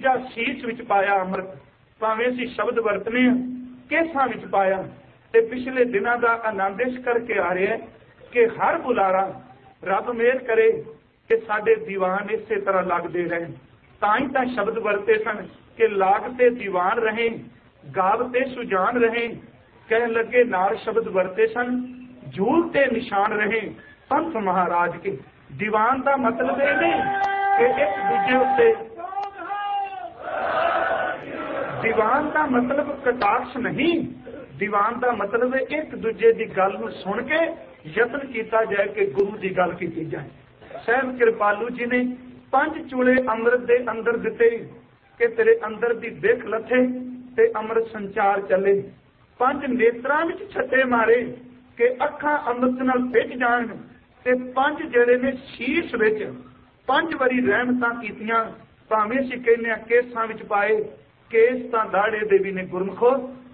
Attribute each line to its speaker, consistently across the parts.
Speaker 1: तीजा शीश विच पाया अमृत, भावें असीं शब्द वरतने केसां विच पाया। ते पिछले दिनां दा आनंद इस करके आ रहा है कि हर बुलारा रब मेहर करे कि साडे दीवान इसे तरह लगते रहें। तां ही तां शब्द वरते सन कि लागते दीवान रहें, गावते सुजान रहें। कह लगे नार शब्द वरते सन, झूलते निशान रहें पंथ महाराज के। दीवान का मतलब ये नहीं कि एक दूजे उत्ते, दीवान का मतलब कटाक्ष नहीं, दीवान का मतलब है एक दूजे की गल नूं सुन के यत्न किया जाए कि गुरु की गल की जाए। सहब कृपालू जी ने 5 चूले अमृत दे अंदर दिते कि तेरे अंदर दी देख लथे ते अमृत संचार चले। 5 नेत्रां विच छट्टे मारे कि अखां अमृत नाल भिज जाण ते 5 जेड़े ने शीश विच 5 वारी रहमतां कीतियां। भावें असीं कहने केसां विच पाए, केस तां दाड़े दे भी ने गुरमुखो,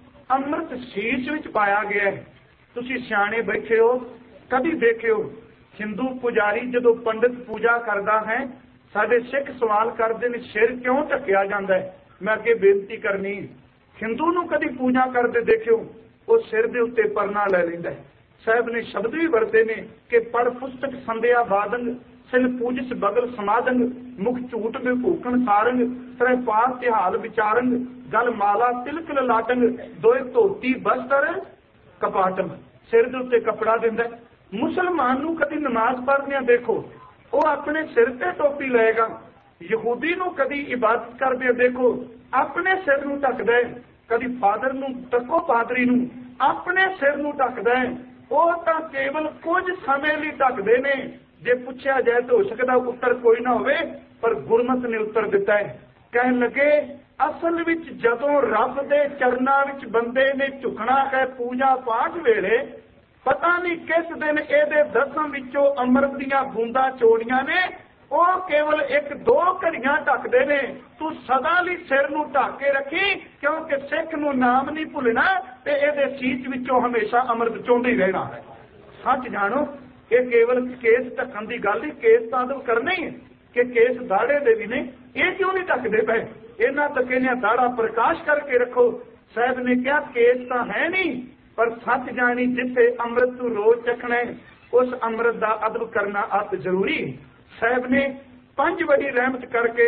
Speaker 1: अमृत शीश विच पाया गया है। तुसीं सियाणे बैठे हो, कभी देखियो हिंदू पुजारी जदों पंडित पूजा करदा है, साडे सिख सवाल करते हैं सिर क्यों ढकिया जाता है। मैं अगे बेनती करनी, हिंदू नूं कभी पूजा करते देखियो वो सिर दे उत्ते परना ले लैंदा है। साहब ने शब्द भी वरते ने कि पढ़ पुस्तक संध्या बादंग, सिल पूजिस बगल समादंग, मुख झूठ विभूखण सारंग, त्रै पार तिहाल विचारंग, गल माला तिलक ललाटंग, दोए धोती बस्तर कपाटम। सिर दे उत्ते कपड़ा दिंदा है। मुसलमान नूं कभी नमाज पढ़दे देखो वो अपने सिर ते टोपी लेगा। यहूदी नूं कभी इबादत करदे देखो अपने सिर नूं ढकदा है। कभी फादर नूं तको पादरी नूं अपने सिर नूं ढकदा है। वो तां केवल कुछ समय लई ढकदे ने, जे पुछया जाए तो हो सकदा उत्तर कोई ना होवे, पर गुरमत ने उत्तर दिता है। कहन लगे असल विच जदों रब दे चरनां विच बंदे ने झुकना है पूजा पाठ वेले, पता नहीं किस दिन एदे 10 विचों अमृत दीयां बूंदां चोड़ियां ने, वो केवल 1-2 घड़ियां ढकदे ने। तू सदा लई सिर नूं ढक के रखी, क्योंकि सिख नूं नाम नहीं भुलना ते एदे सीच विचों हमेशा अमृत चोंदे ही रहना है। सच जानो ये केवल केस ढकण दी गल नहीं, केस तां अदब करना ही है कि केस दाड़े दे भी ने, ये क्यों नहीं ढकदे पए। इन्हां तक कहने दाड़ा प्रकाश करके रखो। साहब ने कहा केस तां है नहीं, पर सच जानी जिथे अमृत तू रोज चखना है उस अमृत का अदब करना अत जरूरी। साहब ने 5 बड़ी रहमत करके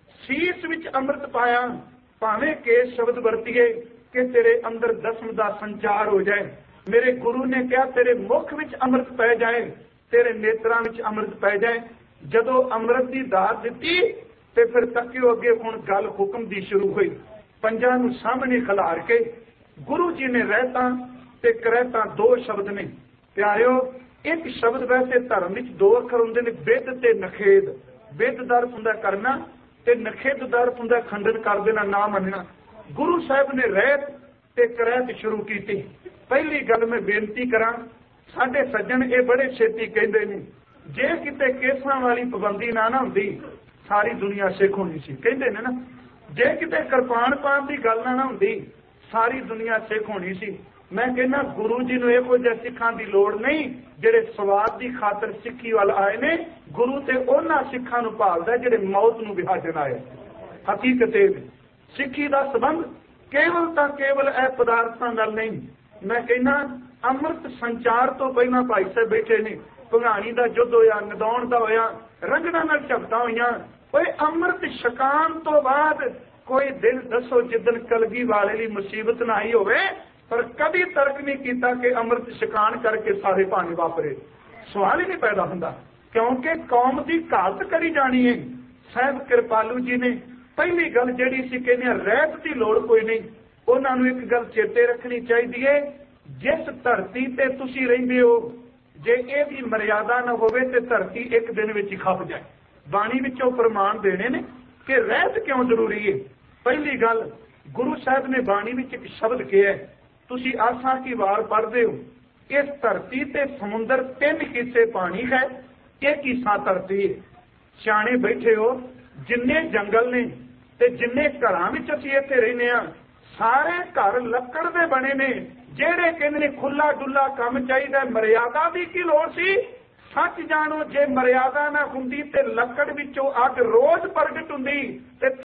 Speaker 1: शीश विच अमृत पाया। भावें केस शब्द वरतीए कि तेरे अंदर 10 का संचार हो जाए। मेरे गुरु ने कहा तेरे मुख विच अमृत पै जाए, तेरे नेत्रां विच अमृत पै जाए। जदों अमृत की दात दिती ते फिर तकियो अगे हुण गल हुक्म दी शुरू हुई। पंजां नूं सामने खिलार के गुरु जी ने रहता ते करैता 2 शब्द ने। प्यारिओ एक शब्द वैसे धर्म विच 2 अखर हुंदे ने, बिद ते नखेद। बिद दा अर्थ हुंदा करना ते नखेद दा अर्थ हुंदा खंडन कर देना, ना मनना। गुरु साहब ने रहत ते करैत शुरू की। पहली गल मैं बेनती करा, साडे सज्जन ये बड़े छेती कहंदे ने जे किते केसां वाली पाबंदी ना हुंदी सारी दुनिया सिख होनी सी। कहंदे ने ना जे किते किरपान पाण दी गल ना हुंदी सारी दुनिया सिख होनी सी। मैं कहना गुरु जी नूं इहो जिहा सिखां दी लोड़ नहीं जिहड़े सवाद की खातर सिੱਖੀ वाल आए ने। गुरु ते उन्हां सिखां नूं भालदा जिहड़े मौत नूं विहाजण आए। हकीकत सिੱਖੀ दा संबंध केवल तां केवल ए पदार्थां नाल नहीं। मैं कहना अमृत संचार तो पहला भाई साहब बैठे ने, भंगाणी दा युद्ध होया, नदौण दा होया, रंगणां नाल झपटां होईयां। ओए अमृत छकाण तो बाद कोई दिल दसो जिदन कलगी वाले ली मुसीबत ना आई होवे, पर कभी तर्क नहीं किया कि अमृत छकाण करके सारे भाने वापरे। सवाल ही नहीं पैदा होंदा, क्योंकि कौम की घात करी जानी है। साहब कृपालू जी ने पहली गल जिहड़ी सी कहने रहत की लोड़ कोई नहीं। उन्होंने एक गल चेते रखनी चाहिए, जिस धरती ते तुसी रहिंदे हो जे इहदी मर्यादा न होवे ते धरती एक दिन विच ही खप जाए। बाणी विचों प्रमाण देने ने कि रहत क्यों जरूरी है। पहली गल गुरु साहब ने बाणी विच एक शब्द कहा है, तुसी आसा की वार पढ़ते हो, इस धरती ते समुंदर 3 हिस्से पानी है, एक हिस्सा धरती है। सियाणे बैठे हो, जिन्ने जंगल ने ते जिन्ने घरां विच असीं इत्थे रहने आ, सारे घर लक्कड़ दे बने ने। जेड़े कहंदे ने खुला डुला काम चाहिए, मर्यादा दी की लोड़ सी। सच जानो जे मर्यादा ना हुंदी ते लक्कड़ विचों अग रोज प्रगट हुंदी ते 3 हिस्से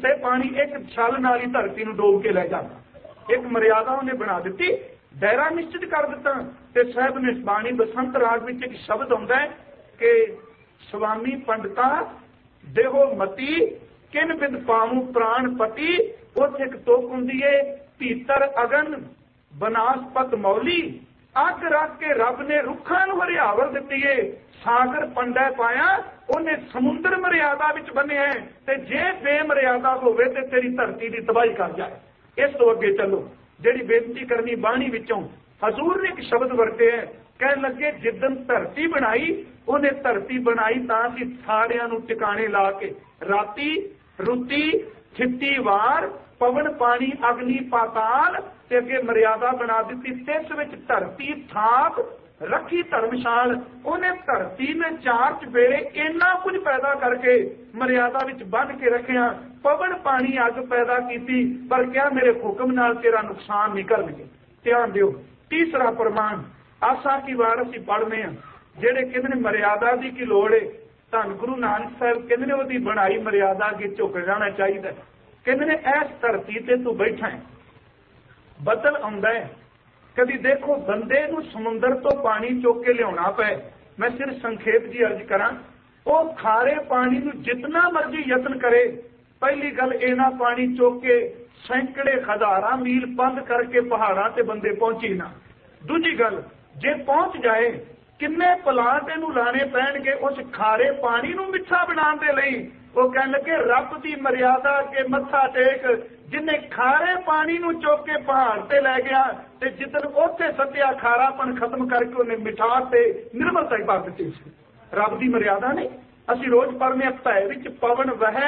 Speaker 1: ਹਿੱਸੇ ਪਾਣੀ एक छल नाल ही धरती नूं डोब के लै जाता। एक मर्यादा उन्हें बना दी, दायरा निश्चित कर दिता। ते साहब ने बाणी बसंत राग विच एक शब्द आउंदा है कि स्वामी पंडिता देहो मती किन बिंद पाऊं प्राण पति। उत्थे एक तुक हुंदी है भीतर अगन बनासपत मौली। अग रख के रब ने रुखां नूं हरियावल दित्ती है, सागर पंडा पाया उन्हें समुंदर मर्यादा विच बन्निया है। ते जे बेमर्यादा होवे ते तेरी धरती दी तबाही कर जाए। इस तो अगे चलो, जिहड़ी बेनती करनी बाणी विचों हजूर ने एक शब्द वरते है, कहन लगे जिदन धरती बनाई उन्हें धरती बनाई तां सी सारियां नूं टिकाणे ला के राती रुती छिट्टी वार पवन पानी अग्नि पाताल ते अगे मर्यादा बना दी। तिस विच धरती थाप रखी धर्मशाल। उन्हें धरती ने चार चबेरे इन्ना कुछ पैदा करके मर्यादा विच बन के रखिया। पवन पानी अग पैदा की, पर क्या मेरे हुक्म नाल तेरा नुकसान नहीं करनगे। ध्यान दिओ, तीसरा प्रमाण आसा की वार असीं पढ़ने हैं, जेड़े कहंदे ने मर्यादा की की लोड़ है। धन गुरु नानक साहब कहंदे ने ओदी बनाई मर्यादा अगे झुक जाना चाहिए। कहंदे ने इस धरती ते तू बैठा है, बदल आउंदा है, कभी देखो बंदे नूं समुंदर तो पानी चुक के लियाउणा पए। मैं सिर्फ संखेप जी अर्ज करा, वो खारे पानी नूं जितना मर्जी यत्न करे, पहली गल इना पानी चुक के सैकड़े हजारां मील पंध करके पहाड़ां ते बंदे पहुंची ना। दूजी गल, जे पहुंच जाए किन्ने प्लांट इहनूं लाने पैणगे उस खारे पानी नूं मिठा बनाउण दे लई। वो कहण लगे रब दी मर्यादा के मत्था टेक, जिन्हें खारे पानी नूं चुक के पहाड़ ते लै गया ते जिदन उत्थे सत्या खारापन खत्म करके उन्हें मिठास ते निर्मलता ही पा दित्ती। रब दी मर्यादा नहीं। असीं रोज पढ़ने भै विच पवन वहै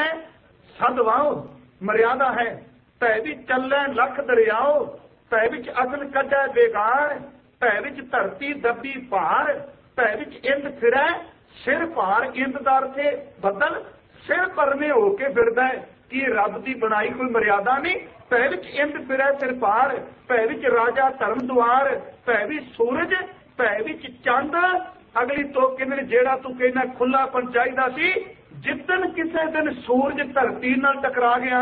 Speaker 1: सद वाओ, मर्यादा है। भै विच चलै लख दरियाओ, भै विच अगन कढै बेगार, भै विच धरती दबी भार, भै विच इंद फिरै सिर भार। इंद दा अर्थ है बदल, सिर परने होके फिरदा है। कि रब की बनाई कोई मर्यादा नहीं। भै विच इंद फिरै सिर भार, भै विच राजा धर्म द्वार, भै विच सूरज, भै विच चंद। अगली तो कहंदे जेड़ा तू कहना खुलापन चाहिदा सी, जिदन किसी दिन सूरज धरती नाल टकरा गया,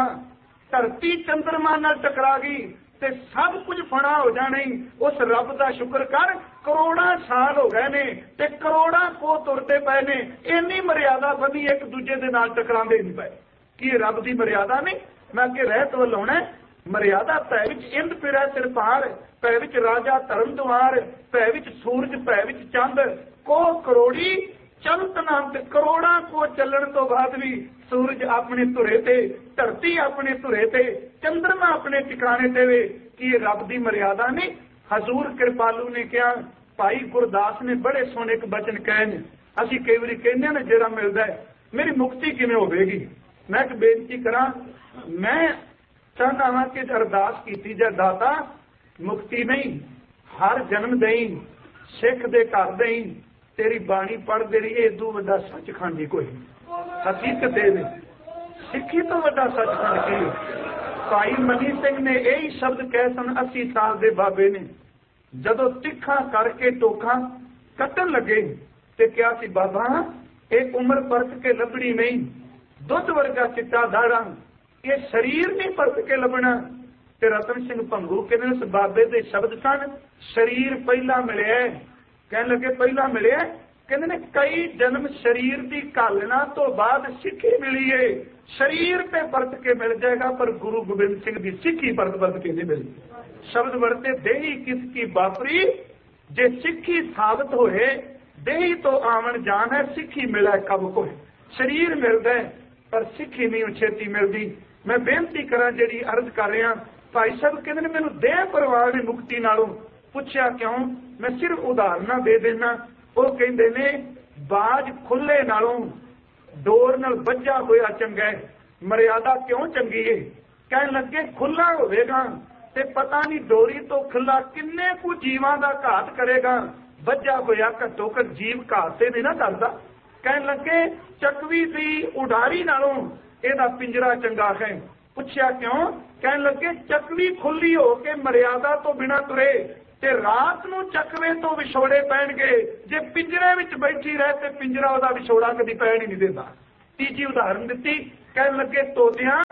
Speaker 1: धरती चंद्रमा नाल टकरा गई ते सब कुछ फना हो जाना। उस रब का शुक्र कर, करोड़ा साल हो गए ने ते करोड़ा को तुरते पे ने, इन्नी मर्यादा बनी एक दूजे दे नाल टकरांदे नहीं पे। कि रब की मर्यादा नहीं। मैं अगे रहत वल आउणा। मर्यादा भै विच इंद फिरै सिर भार, भै विच राजा धर्म द्वार, भै विच सूरज, भै विच चंद। को करोड़ी चलत नाम ते करोड़ा को चलण तो बाद भी सूरज अपने धुरे ते, धरती अपने धुरे ते, चंद्रमा अपने ठिकाने ते वे। कि रब की मर्यादा नहीं। हजूर कृपालू ने कहा, भाई गुरदास ने बड़े सोहने एक बचन कहे ने। असीं कई वारी कहने ना जेड़ा मिलदा है मेरी मुक्ति किवें होवेगी। मैं एक बेनती करा, मैं चाहता हाँ कि अरदास की जाए, दाता मुक्ति नहीं हर जन्म दई, सिख दे घर दई, तेरी बाणी पढ़ते रहिए। इदू वड्डा सचखंड ही कोई हकीकत है। सिखी तो वड्डा सचखंड की। भाई मनी सिंह ने यही शब्द कहे सन 80 साल के बाबे ने, जदों तिखा करके टोखा कट्टन लगे ते क्या सी बाबा एक उम्र परत के लभनी नहीं, दुध वर्गा चिट्टा दाड़ा, ये शरीर नहीं परत के लभना। ते रतन सिंह भंगू कहते उस बाबे के शब्द सन, शरीर पहला मिले। कहने लगे पहला मिले, कहते ने कई जन्म शरीर की घालना तो बाद सिक्खी मिली है। शरीर पे परत के मिल जाएगा, पर गुरु गोबिंद सिंह की सिक्खी परत के नहीं मिली। शब्द बढ़ते देही किसकी बापरी, जे सिक्खी साबित होए देही तो आवन जान है, सिक्खी मिला कब को। शरीर मिलता है पर सिक्खी नहीं छेती मिलती। मैं बेनती करा जी अर्ज कर रहा, भाई साहब कहते ने मैनू देह परवाह की मुक्ति नालों। पूछया क्यों? मैं सिर्फ उदाहरण दे देना। वो कहते ने बाज खुले नालों डोर नाल बज्जा होया चंगा है। मर्यादा क्यों चंगी है? कहने लगे खुला होवेगा ते पता नहीं डोरी तो खुला किन्ने कु जीवां दा घात करेगा। बज्जा होया घट्टो घट जीव घात से नहीं ना करदा। कहने लगे चकवी दी उडारी नालों एदा पिंजरा चंगा है। पूछया क्यों? कहने लगे चकवी खुली होके मर्यादा तो बिना तुरे ते रात नूं चकवे तो विछोड़े पैणगे। जे पिंजरे विच बैठी रहे ते पिंजरा ओदा विछोड़ा कदी पैण ही नहीं देता। तीजी उदाहरण दिती, कहने लगे तोतियां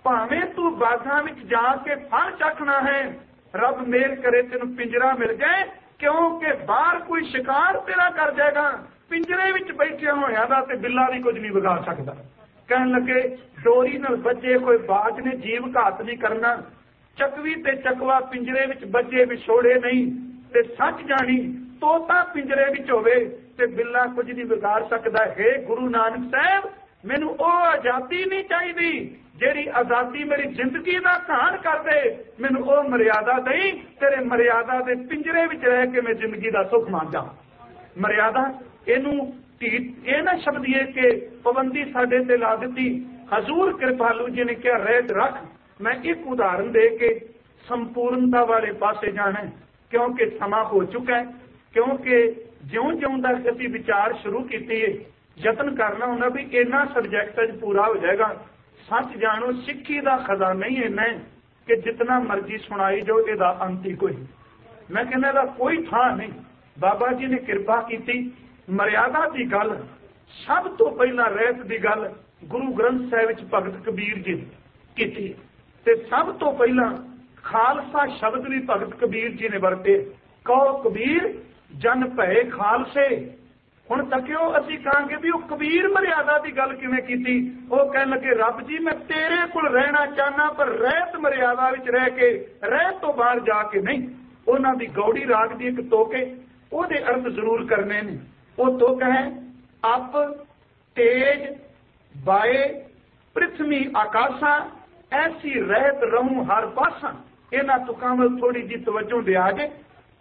Speaker 1: भावें तू बागां विच जाके फल चखना है, रब मेहर करे तेन पिंजरा मिल जाए, क्योंकि बाहर कोई शिकार तेरा कर जाएगा, पिंजरे विच बैठे होया दा ते बिल्ला भी कुछ नहीं बिगाड़ सकता। कहन लगे डोरी नाल बचे कोई बाज ने जीव घात नहीं करना, चकवी ते चकवा पिंजरे विच बचे विछोड़े नहीं, ते सच जानी तोता पिंजरे विच होवे ते बिल्ला कुछ नहीं बिगाड़ सकता। है गुरु नानक साहब, मैनू ओ आजादी नहीं चाहिए जेड़ी आजादी मेरी जिंदगी का घाण कर दे, मैनू ओ मर्यादा दई, तेरे मर्यादा दे पिंजरे विच रह के मैं जिंदगी का सुख मान जा। मर्यादा इनू ये ना शब्दिए के पाबंदी साडे ते ला दी। हजूर कृपालू जी ने क्या रहत रख। मैं एक उदाहरण दे के संपूर्णता वाले पासे जाना है, क्योंकि समा हो चुका है, क्योंकि ज्यों ज्यों तक असीं विचार शुरू किए यतन करना होना भी इन्ना सबजैक्ट पूरा हो जाएगा। सच जानो सिक्खी का खजाना ही इन्ना है कि जितना मर्जी सुनाई जाओ, इसका अंत ही कोई। मैं कहना दा कोई था नहीं। बाबा जी ने कृपा की, मर्यादा की गल सब तो पहला रहत की गल गुरु ग्रंथ साहिब विच भगत कबीर जी की, सब तो पहला खालसा शब्द भी भगत कबीर जी ने वरते। कहो कबीर जन भय खालसे। हुण तकियो असीं कहांगे भी वो कबीर मर्यादा की गल किवें कीती। वो कहण लगे रब जी मैं तेरे कोल रहना चाहना, पर रहत मर्यादा विच रह के, रहत तो बाहर जाके नहीं। उन्हां दी गौड़ी राग दी एक तोके ओहदे अर्थ जरूर करने ने। वो तुक है अप तेज बाए पृथ्वी आकाशा, ऐसी रहत रहूं हर पासा। इन्हां तुकां वल थोड़ी जी तवज्जो दिया जे।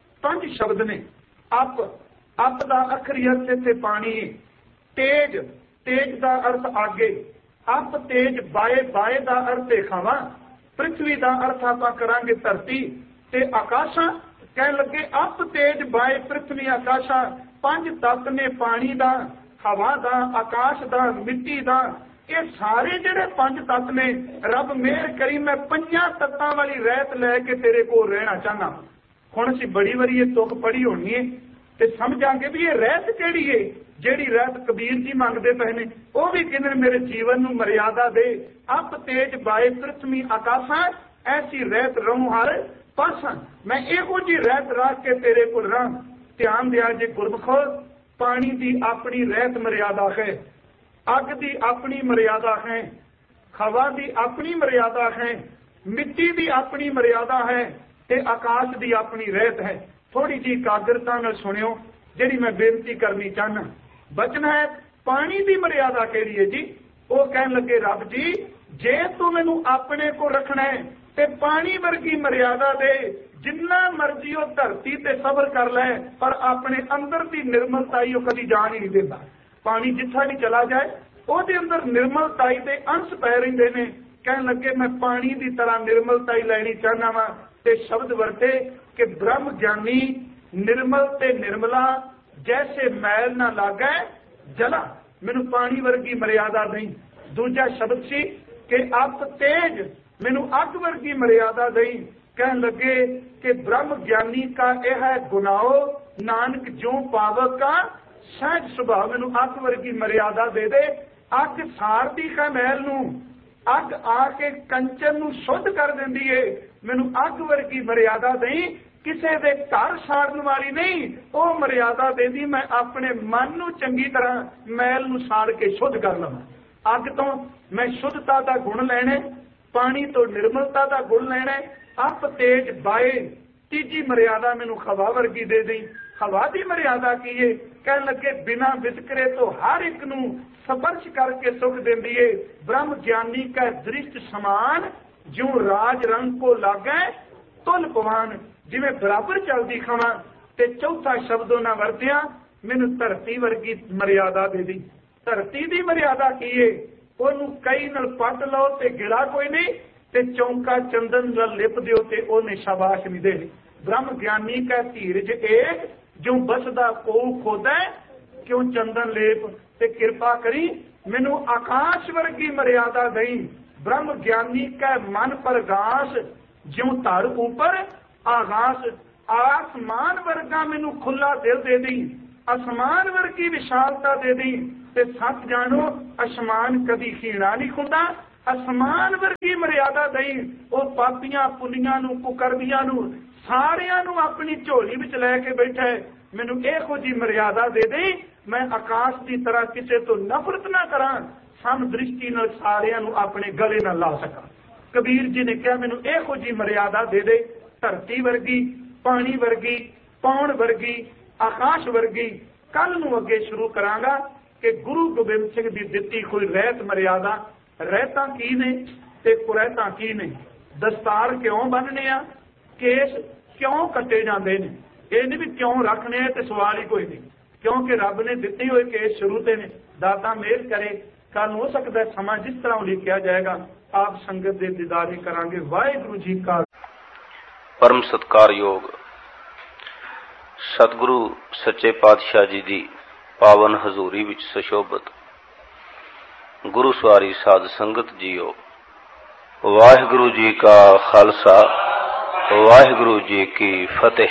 Speaker 1: 5 शब्द ने। अप, अप दा अखरी अर्थ इत्थे पानी है। तेज, तेज दा अर्थ आगे। अप तेज बाए, बाए दा अर्थ है खावा। पृथ्वी दा अर्थ आपां करांगे धरती, ते आकाशा कह लगे अप तेज बाए पृथ्वी आकाशा। 5 तत्त ने पानी दा, हवा दा, आकाश दा, मिट्टी दा। ये सारे जिहड़े 5 तत्त ने, रब मेहर करी मैं 5 तत्तां वाली रहत लैके तेरे कोल रहना चाहना। हुण असीं बड़ी वारी ये तुक पढ़ी होनी है ते समझांगे भी ये रहत किहड़ी है, जिहड़ी रहत कबीर जी मंगदे पए ने। वो भी कहंदे मेरे जीवन नूं मर्यादा दे। अप तेज बाए पृथ्वी आकाशा, ऐसी रहत रहूं हर पासा। मैं इहो जी रहत रख के तेरे कोल रहां। ध्यान दिया जे गुरमुखो, पानी की अपनी रहत मर्यादा है, अग की अपनी मर्यादा है, हवा की अपनी मर्यादा है, मिट्टी की अपनी मर्यादा है, ते आकाश की अपनी रहत है। थोड़ी जी एकाग्रता नाल सुनियो जिहड़ी मैं बेनती करनी चाहना। बचन है पानी की मर्यादा केड़ी है जी। वो कहन लगे रब जी जे तू मैनू अपने को रखना है ते पानी वर्गी मर्यादा दे। जिन्ना मर्जी वो धरती ते सबर कर लै, पर अपने अंदर की निर्मलताई वो कभी जान ही नहीं देता। पानी जिथा भी चला जाए ਉਹਦੇ अंदर निर्मलताई के अंश पै रहिंदे ने। कहन लगे मैं पानी की तरह निर्मलताई लैनी चाहना वा, ते शब्द वरते कि ब्रह्म ज्ञानी निर्मल ते निर्मला, जैसे मैल ना लागे जला। मैनू पानी वर्गी मर्यादा नहीं। दूजा शब्द सी कि अप तेज, मैनू अग वर्गी मर्यादा नहीं। कहन लगे कि ब्रह्म ज्ञानी का यह है गुनाहो, नानक ज्यों पावक का सहज सुभाव। मैनू अग वर्गी मर्यादा दे दे। अग सारदी का मैल नू, अग आके कंचन नू शुद्ध कर देंदी है। मैनू अग वर्गी मर्यादा नहीं, किसी दे घर साड़न वाली नहीं। वो मर्यादा देदी मैं अपने मन नू चंगी तरह मैल नू साड़ के शुद्ध कर लवां। अग तो मैं शुद्धता का गुण लैणे, पानी तो निर्मलता का गुण लैणे। अप तेज बाए, तीजी मर्यादा मैनू हवा वर्गी दे दी। हवा की मर्यादा की है, कह लगे बिना वितकरे तो हर एक नू स्पर्श करके सुख देंदी है। ब्रह्म ज्ञानी का दृष्ट समान, ज्यों राज रंग को लागे तुल पवान। जिवें बराबर चलदी खावां। ते चौथा शब्द उन्हां वरतिया मैनू धरती वर्गी मर्यादा दे दी। धरती की मर्यादा की है, ओनू कई नाल पट लो ते गिला कोई नहीं, ते चौंका चंदन नाल लिप दिओ ते ओने शाबाश नहीं देनी। ब्रह्म ज्ञानी का धीरज एक, जो बसदा को खोदै क्यों चंदन लेप। ते कृपा करी मैनू आकाश वर्गी मर्यादा दई। ब्रह्म ज्ञानी का मन प्रगास, ज्यों धर ऊपर आगास। आसमान वर्गा मैनू खुला दिल दे दी, आसमान वर्गी विशालता दे दी। ते सच जानो आसमान कदी खीणा नहीं खुंदा, ਅਸਮਾਨ ਵਰਗੀ ਮਰਿਆਦਾ ਦਈ। ਉਹ ਪਾਪੀਆਂ ਪੁੰਨੀਆਂ ਨੂੰ, ਕੁਕਰਮੀਆਂ ਨੂੰ, ਸਾਰਿਆਂ ਨੂੰ ਆਪਣੀ ਝੋਲੀ ਵਿੱਚ ਲੈ ਕੇ ਬੈਠਾ। ਮੈਨੂੰ ਇਹੋ ਜਿਹੀ ਮਰਿਆਦਾ ਦੇ ਦੇ, ਮੈਂ ਆਕਾਸ਼ ਦੀ ਤਰ੍ਹਾਂ ਕਿਸੇ ਤੋਂ ਨਫ਼ਰਤ ਨਾ ਕਰਾਂ, ਸਮ ਦ੍ਰਿਸ਼ਟੀ ਨਾਲ ਸਾਰਿਆਂ ਨੂੰ ਆਪਣੇ ਗਲੇ ਨਾਲ ਲਾ ਸਕਾਂ। ਕਬੀਰ ਜੀ ਨੇ ਕਿਹਾ ਮੈਨੂੰ ਇਹੋ ਜਿਹੀ ਮਰਿਆਦਾ ਦੇ ਦੇ, ਧਰਤੀ ਵਰਗੀ, ਪਾਣੀ ਵਰਗੀ, ਪੌਣ ਵਰਗੀ, ਆਕਾਸ਼ ਵਰਗੀ। ਕੱਲ ਨੂੰ ਅੱਗੇ ਸ਼ੁਰੂ ਕਰਾਂਗਾ ਕਿ ਗੁਰੂ ਗੋਬਿੰਦ ਸਿੰਘ ਦੀ ਦਿੱਤੀ ਕੋਈ ਰਹਿਤ ਮਰਿਆਦਾ, ਰਹਿਤਾਂ ਕੀ ਨੇ ਤੇ ਕੁਰੈਤਾਂ ਕੀ ਨੇ, ਦਸਤਾਰ ਕਿਉਂ ਬੰਨ੍ਹਨੇ ਆ, ਕੇਸ ਕਿਉਂ ਕੱਟੇ ਜਾਂਦੇ ਨੇ। ਇਹ ਨਹੀਂ ਵੀ ਕਿਉਂ ਰੱਖਣੇ ਆ ਤੇ ਸਵਾਲ ਹੀ ਕੋਈ ਨਹੀਂ, ਕਿਉਂਕਿ ਰੱਬ ਨੇ ਦਿੱਤੇ ਹੋਏ ਕੇਸ ਸ਼ੁਰੂ ਤੇ ਨੇ। ਦਾਤਾ ਮਿਹਰ ਕਰੇ, ਕੱਲ ਹੋ ਸਕਦਾ ਸਮਾਂ ਜਿਸ ਤਰ੍ਹਾਂ ਲਿਖਿਆ ਜਾਏਗਾ ਆਪ ਸੰਗਤ ਦੇ ਦੀਦਾਰੇ ਕਰਾਂਗੇ। ਵਾਹਿਗੁਰੂ ਜੀ ਕਾ
Speaker 2: परम सत्कारयोग सतगुरु सच्चे पातशाह जी की पावन हजूरी विच सुशोभित गुरु सवारी साध संगत जीओ, वाहिगुरु जी का खालसा, वाहिगुरु जी की फतेह।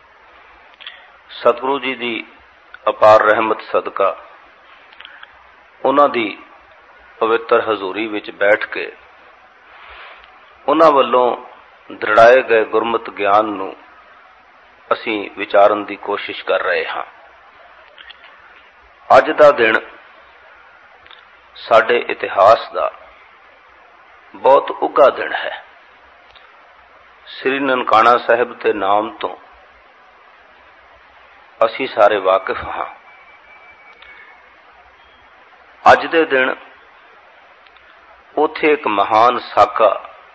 Speaker 2: सतगुरु जी की अपार रहमत सदका उन्हां दी पवित्र हजूरी विच बैठ के उन्हां वल्लों दृढ़ाए गए गुरमत ज्ञान नूं असीं विचारन की कोशिश कर रहे हाँ। अज दा दिन साडे इतिहास का बहुत उगा दिन है। श्री ननकाना साहिब के नाम तो असीं सारे वाकिफ हाँ। अज दे दिन उत्थे एक महान साका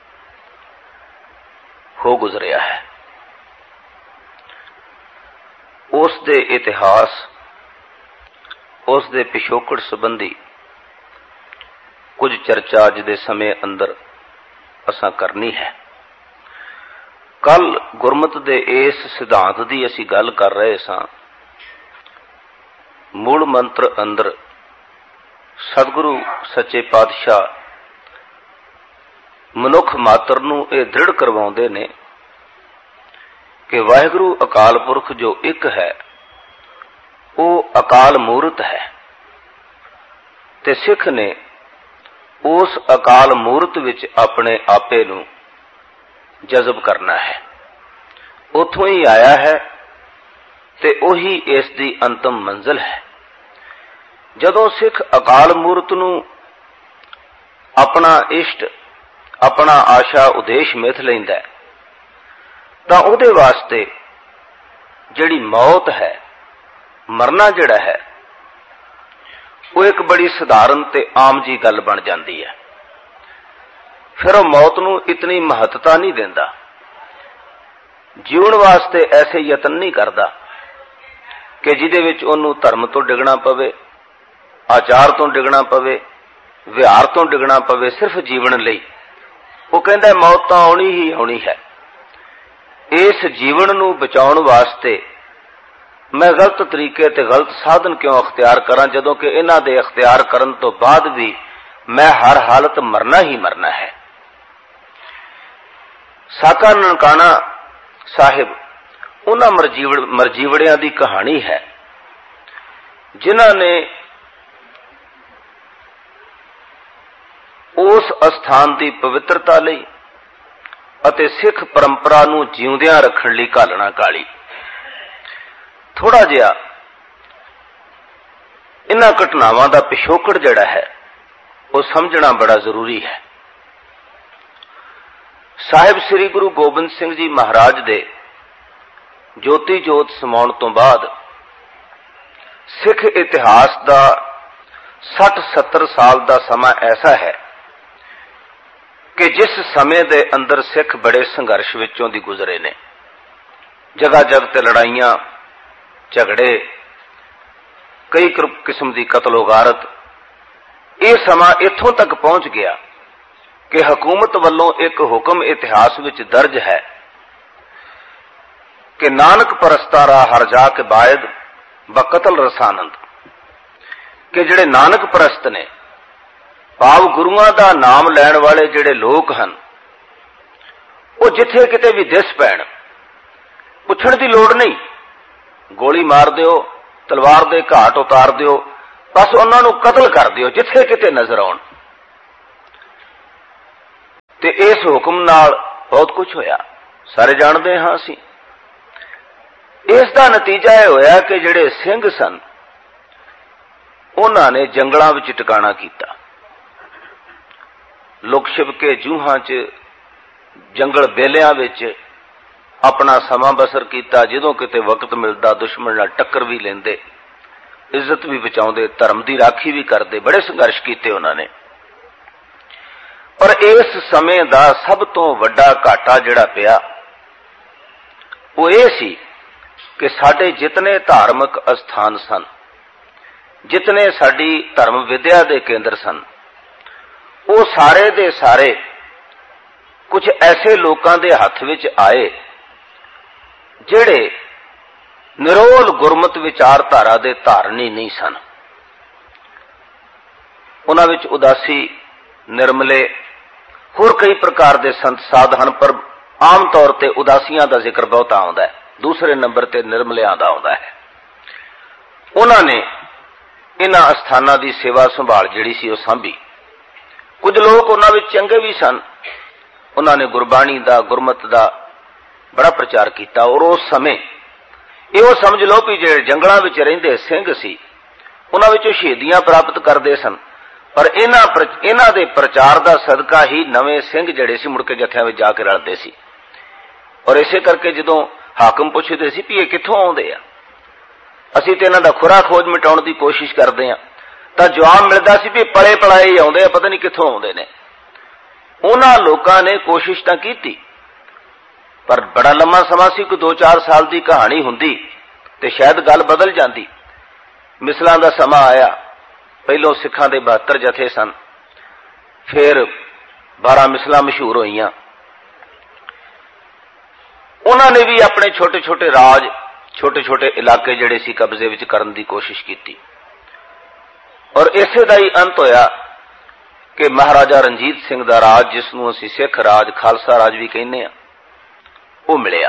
Speaker 2: हो गुजरिया है। उस दे इतिहास, उस दे पिछोकड़ संबंधी कुछ चर्चा अज दे समय अंदर असां करनी है। कल गुरमत दे इस सिद्धांत की असीं गल कर रहे सां। मूल मंत्र अंदर सतगुरु सच्चे पातशाह मनुख मात्र नूं इह दृढ़ करवाउंदे ने कि वाहिगुरु अकाल पुरख जो एक है वो अकाल मूरत है, ते सिख ने उस अकाल मूरत विच अपने आपे नूं जज़ब करना है। उथों ही आया है ते ओही इस दी अंतिम मंजिल है। जदों सिख अकाल मूरत नूं अपना इष्ट, अपना आशा उदेश मिथ लैंदा है तां उहदे वास्ते जिहड़ी मौत है, मरना जिहड़ा है, वो एक बड़ी सधारण ते आम जी गल बन जाती है। फिर वो मौत नूं इतनी महत्ता नहीं देंदा, जीवन वास्ते ऐसे यतन नहीं करता कि जिहदे विच उहनूं धर्म तो डिगना पवे, आचार तो डिगना पवे, विहार तो डिगना पवे, सिर्फ जीवन लई। वो कहता मौत तो आउणी ही आउणी है। इस जीवन नूं बचाउण वास्ते मैं गलत तरीके ते गलत साधन क्यों अख्तियार करां, जदों कि इन्हां दे अख्तियार करन तो बाद भी मैं हर हालत मरना ही मरना है। साका ननकाना साहिब उन्हां मरजीवड़ियां दी कहानी है जिन्हां ने उस अस्थान की पवित्रता लई अते सिख परंपरा नूं जीउंदियां रखण लई घालना काली। थोड़ा जिहा इन्हां घटनावां दा पिछोकड़ जिहड़ा है वो समझना बड़ा जरूरी है। साहिब श्री गुरु गोबिंद सिंह जी महाराज दे ज्योति जोत समाउण तो बाद सिख इतिहास दा 60-70 साल दा समा ऐसा है कि जिस समय दे अंदर सिख बड़े संघर्ष विचों दी गुजरे ने। जगह जग ते लड़ाइयां, झगड़े, कई किस्म की कतलो गारत। यह समा इत्थों तक पहुंच गया कि हुकूमत वालों एक हुक्म इतिहास विच दर्ज है कि नानक परस्तारा हर जा के बायद बकतल रसानंद, कि जिहड़े नानक परस्त ने, भाव गुरुआं दा नाम लैण वाले जिहड़े लोग हन, वो जिथे किते भी दिस पैण, पुछण दी लोड़ नहीं, गोली मार दिओ, तलवार दे घाट उतार दिओ, बस उन्हां नूं कतल कर दिओ जिथे किते नजर आउण। ਤੇ ਇਸ ਹੁਕਮ ਨਾਲ ਬਹੁਤ ਕੁਝ ਹੋਇਆ, ਸਾਰੇ ਜਾਣਦੇ ਹਾਂ ਅਸੀਂ। ਇਸ ਦਾ ਨਤੀਜਾ ਇਹ ਹੋਇਆ ਕਿ ਜਿਹੜੇ ਸਿੰਘ ਸਨ ਉਹਨਾਂ ਨੇ ਜੰਗਲਾਂ ਵਿੱਚ ਟਿਕਾਣਾ ਕੀਤਾ, ਲੁਕ ਛਿਪ ਕੇ ਜੂਹਾਂ 'ਚ ਜੰਗਲ ਬੇਲਿਆਂ ਵਿੱਚ ਆਪਣਾ ਸਮਾਂ ਬਸਰ ਕੀਤਾ। ਜਦੋਂ ਕਿਤੇ ਵਕਤ ਮਿਲਦਾ ਦੁਸ਼ਮਣ ਨਾਲ ਟੱਕਰ ਵੀ ਲੈਂਦੇ, ਇੱਜ਼ਤ ਵੀ ਬਚਾਉਂਦੇ, ਧਰਮ ਦੀ ਰਾਖੀ ਵੀ ਕਰਦੇ। ਬੜੇ ਸੰਘਰਸ਼ ਕੀਤੇ ਉਹਨਾਂ ਨੇ। ਪਰ ਇਸ ਸਮੇਂ ਦਾ ਸਭ ਤੋਂ ਵੱਡਾ ਘਾਟਾ ਜਿਹੜਾ ਪਿਆ ਉਹ ਇਹ ਸੀ ਕਿ ਸਾਡੇ ਜਿਤਨੇ ਧਾਰਮਿਕ ਅਸਥਾਨ ਸਨ, ਜਿਤਨੇ ਸਾਡੀ ਧਰਮ ਵਿਦਿਆ ਦੇ ਕੇਂਦਰ ਸਨ, ਉਹ ਸਾਰੇ ਦੇ ਸਾਰੇ ਕੁਝ ਐਸੇ ਲੋਕਾਂ ਦੇ ਹੱਥ ਵਿੱਚ ਆਏ ਜਿਹੜੇ ਨਿਰੋਲ ਗੁਰਮਤਿ ਵਿਚਾਰਧਾਰਾ ਦੇ ਧਾਰਨੀ ਨਹੀਂ ਸਨ। ਉਹਨਾਂ ਵਿੱਚ ਉਦਾਸੀ, ਨਿਰਮਲੇ, ਹੋਰ ਕਈ ਪ੍ਰਕਾਰ ਦੇ ਸੰਤ ਸਾਧ ਹਨ, ਪਰ ਆਮ ਤੌਰ ਤੇ ਉਦਾਸੀਆਂ ਦਾ ਜ਼ਿਕਰ ਬਹੁਤਾ ਆਉਂਦਾ ਹੈ, ਦੂਸਰੇ ਨੰਬਰ ਤੇ ਨਿਰਮਲਿਆਂ ਦਾ ਆਉਂਦਾ ਹੈ। ਉਹਨਾਂ ਨੇ ਇਹਨਾਂ ਅਸਥਾਨਾਂ ਦੀ ਸੇਵਾ ਸੰਭਾਲ ਜਿਹੜੀ ਸੀ ਉਹ ਸਾਂਭੀ। ਕੁਝ ਲੋਕ ਉਹਨਾਂ ਵਿੱਚ ਚੰਗੇ ਵੀ ਸਨ, ਉਹਨਾਂ ਨੇ ਗੁਰਬਾਣੀ ਦਾ, ਗੁਰਮਤਿ ਦਾ ਬੜਾ ਪ੍ਰਚਾਰ ਕੀਤਾ। ਔਰ ਉਸ ਸਮੇਂ ਇਹੋ ਸਮਝ ਲਓ ਵੀ ਜਿਹੜੇ ਜੰਗਲਾਂ ਵਿੱਚ ਰਹਿੰਦੇ ਸਿੰਘ ਸੀ ਉਹਨਾਂ ਵਿੱਚੋਂ ਸ਼ਹੀਦੀਆਂ ਪ੍ਰਾਪਤ ਕਰਦੇ ਸਨ, ਪਰ ਇਹਨਾਂ ਦੇ ਪ੍ਰਚਾਰ ਦਾ ਸਦਕਾ ਹੀ ਨਵੇਂ ਸਿੰਘ ਜਿਹੜੇ ਸੀ ਮੁੜ ਕੇ ਜੱਥਿਆਂ ਵਿੱਚ ਜਾ ਕੇ ਰਲਦੇ ਸੀ। ਔਰ ਇਸੇ ਕਰਕੇ ਜਦੋਂ ਹਾਕਮ ਪੁੱਛਦੇ ਸੀ ਵੀ ਇਹ ਕਿੱਥੋਂ ਆਉਂਦੇ ਆ, ਅਸੀਂ ਤੇ ਇਹਨਾਂ ਦਾ ਖੁਰਾ ਖੋਜ ਮਿਟਾਉਣ ਦੀ ਕੋਸ਼ਿਸ਼ ਕਰਦੇ ਹਾਂ, ਤਾਂ ਜਵਾਬ ਮਿਲਦਾ ਸੀ ਵੀ ਪਲੇ ਪਲਾਏ ਹੀ ਆਉਂਦੇ ਆ, ਪਤਾ ਨਹੀਂ ਕਿੱਥੋਂ ਆਉਂਦੇ ਨੇ। ਉਹਨਾਂ ਲੋਕਾਂ ਨੇ ਕੋਸ਼ਿਸ਼ ਤਾਂ ਕੀਤੀ, ਪਰ ਬੜਾ ਲੰਮਾ ਸਮਾਂ ਸੀ, ਕੋਈ 2-4 ਸਾਲ ਦੀ ਕਹਾਣੀ ਹੁੰਦੀ ਤੇ ਸ਼ਾਇਦ ਗੱਲ ਬਦਲ ਜਾਂਦੀ। ਮਿਸਲਾਂ ਦਾ ਸਮਾਂ ਆਇਆ, ਪਹਿਲੋਂ ਸਿੱਖਾਂ ਦੇ 72 ਜਥੇ ਸਨ, ਫਿਰ 12 ਮਿਸਲਾਂ ਮਸ਼ਹੂਰ ਹੋਈਆਂ। ਉਹਨਾਂ ਨੇ ਵੀ ਆਪਣੇ ਛੋਟੇ-ਛੋਟੇ ਰਾਜ, ਛੋਟੇ-ਛੋਟੇ ਇਲਾਕੇ ਜਿਹੜੇ ਸੀ ਕਬਜ਼ੇ ਵਿੱਚ ਕਰਨ ਦੀ ਕੋਸ਼ਿਸ਼ ਕੀਤੀ। ਔਰ ਇਸੇ ਦਾ ਹੀ ਅੰਤ ਹੋਇਆ ਕਿ ਮਹਾਰਾਜਾ ਰਣਜੀਤ ਸਿੰਘ ਦਾ ਰਾਜ, ਜਿਸ ਨੂੰ ਅਸੀਂ ਸਿੱਖ ਰਾਜ, ਖਾਲਸਾ ਰਾਜ ਵੀ ਕਹਿੰਦੇ ਹਾਂ, ਉਹ ਮਿਲਿਆ।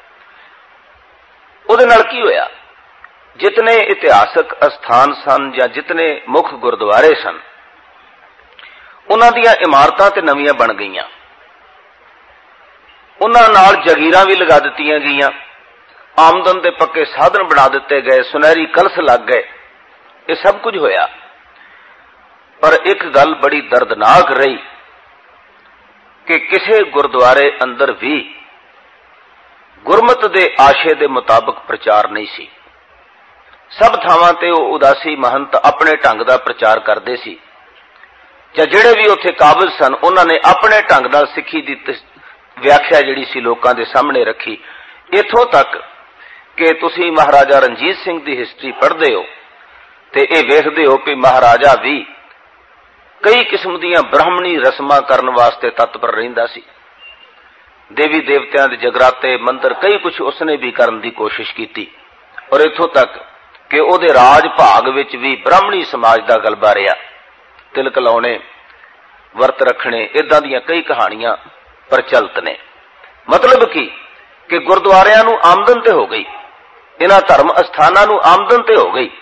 Speaker 2: ਉਹਦੇ ਨਾਲ ਕੀ ਹੋਇਆ, ਜਿਤਨੇ ਇਤਿਹਾਸਕ ਅਸਥਾਨ ਸਨ ਜਾਂ ਜਿਤਨੇ ਮੁੱਖ ਗੁਰਦੁਆਰੇ ਸਨ, ਉਹਨਾਂ ਦੀਆਂ ਇਮਾਰਤਾਂ ਤੇ ਨਵੀਆਂ ਬਣ ਗਈਆਂ, ਉਹਨਾਂ ਨਾਲ ਜਗੀਰਾਂ ਵੀ ਲਗਾ ਦਿੱਤੀਆਂ ਗਈਆਂ, ਆਮਦਨ ਦੇ ਪੱਕੇ ਸਾਧਨ ਬਣਾ ਦਿੱਤੇ ਗਏ, ਸੁਨਹਿਰੀ ਕਲਸ਼ ਲੱਗ ਗਏ। ਇਹ ਸਭ ਕੁਝ ਹੋਇਆ। ਪਰ ਇੱਕ ਗੱਲ ਬੜੀ ਦਰਦਨਾਕ ਰਹੀ ਕਿ ਕਿਸੇ ਗੁਰਦੁਆਰੇ ਅੰਦਰ ਵੀ ਗੁਰਮਤਿ ਦੇ ਆਸ਼ੇ ਦੇ ਮੁਤਾਬਕ ਪ੍ਰਚਾਰ ਨਹੀਂ ਸੀ। ਸਭ ਥਾਵਾਂ ਤੇ ਉਹ ਉਦਾਸੀ ਮਹੰਤ ਆਪਣੇ ਢੰਗ ਦਾ ਪ੍ਰਚਾਰ ਕਰਦੇ ਸੀ, ਜਾਂ ਜਿਹੜੇ ਵੀ ਉੱਥੇ ਕਾਬਿਲ ਸਨ ਉਹਨਾਂ ਨੇ ਆਪਣੇ ਢੰਗ ਨਾਲ ਸਿੱਖੀ ਦੀ ਵਿਆਖਿਆ ਜਿਹੜੀ ਸੀ ਲੋਕਾਂ ਦੇ ਸਾਹਮਣੇ ਰੱਖੀ। ਇੱਥੋਂ ਤੱਕ ਕਿ ਤੁਸੀਂ ਮਹਾਰਾਜਾ ਰਣਜੀਤ ਸਿੰਘ ਦੀ ਹਿਸਟਰੀ ਪੜ੍ਹਦੇ ਹੋ ਤੇ ਇਹ ਵੇਖਦੇ ਹੋ ਕਿ ਮਹਾਰਾਜਾ ਵੀ ਕਈ ਕਿਸਮ ਦੀਆਂ ਬ੍ਰਾਹਮਣੀ ਰਸਮਾਂ ਕਰਨ ਵਾਸਤੇ ਤਤਪਰ ਰਹਿੰਦਾ ਸੀ। ਦੇਵੀ ਦੇਵਤਿਆਂ ਦੇ ਜਗਰਾਤੇ, ਮੰਦਰ, ਕਈ ਕੁਝ ਉਸਨੇ ਵੀ ਕਰਨ ਦੀ ਕੋਸ਼ਿਸ਼ ਕੀਤੀ। ਔਰ ਇੱਥੋਂ ਤੱਕ ਕਿ ਉਹਦੇ ਰਾਜ ਭਾਗ ਵਿੱਚ ਵੀ ਬ੍ਰਾਹਮਣੀ ਸਮਾਜ ਦਾ ਗਲਬਾ ਰਿਹਾ। ਤਿਲਕ ਲਾਉਣੇ, ਵਰਤ ਰੱਖਣੇ, ਇਦਾਂ ਦੀਆਂ ਕਈ ਕਹਾਣੀਆਂ ਪ੍ਰਚਲਿਤ ਨੇ। ਮਤਲਬ ਕਿ ਗੁਰਦੁਆਰਿਆਂ ਨੂੰ ਆਮਦਨ ਤੇ ਹੋ ਗਈ, ਇਹਨਾਂ ਧਰਮ ਅਸਥਾਨਾਂ ਨੂੰ ਆਮਦਨ ਤੇ ਹੋ ਗਈ,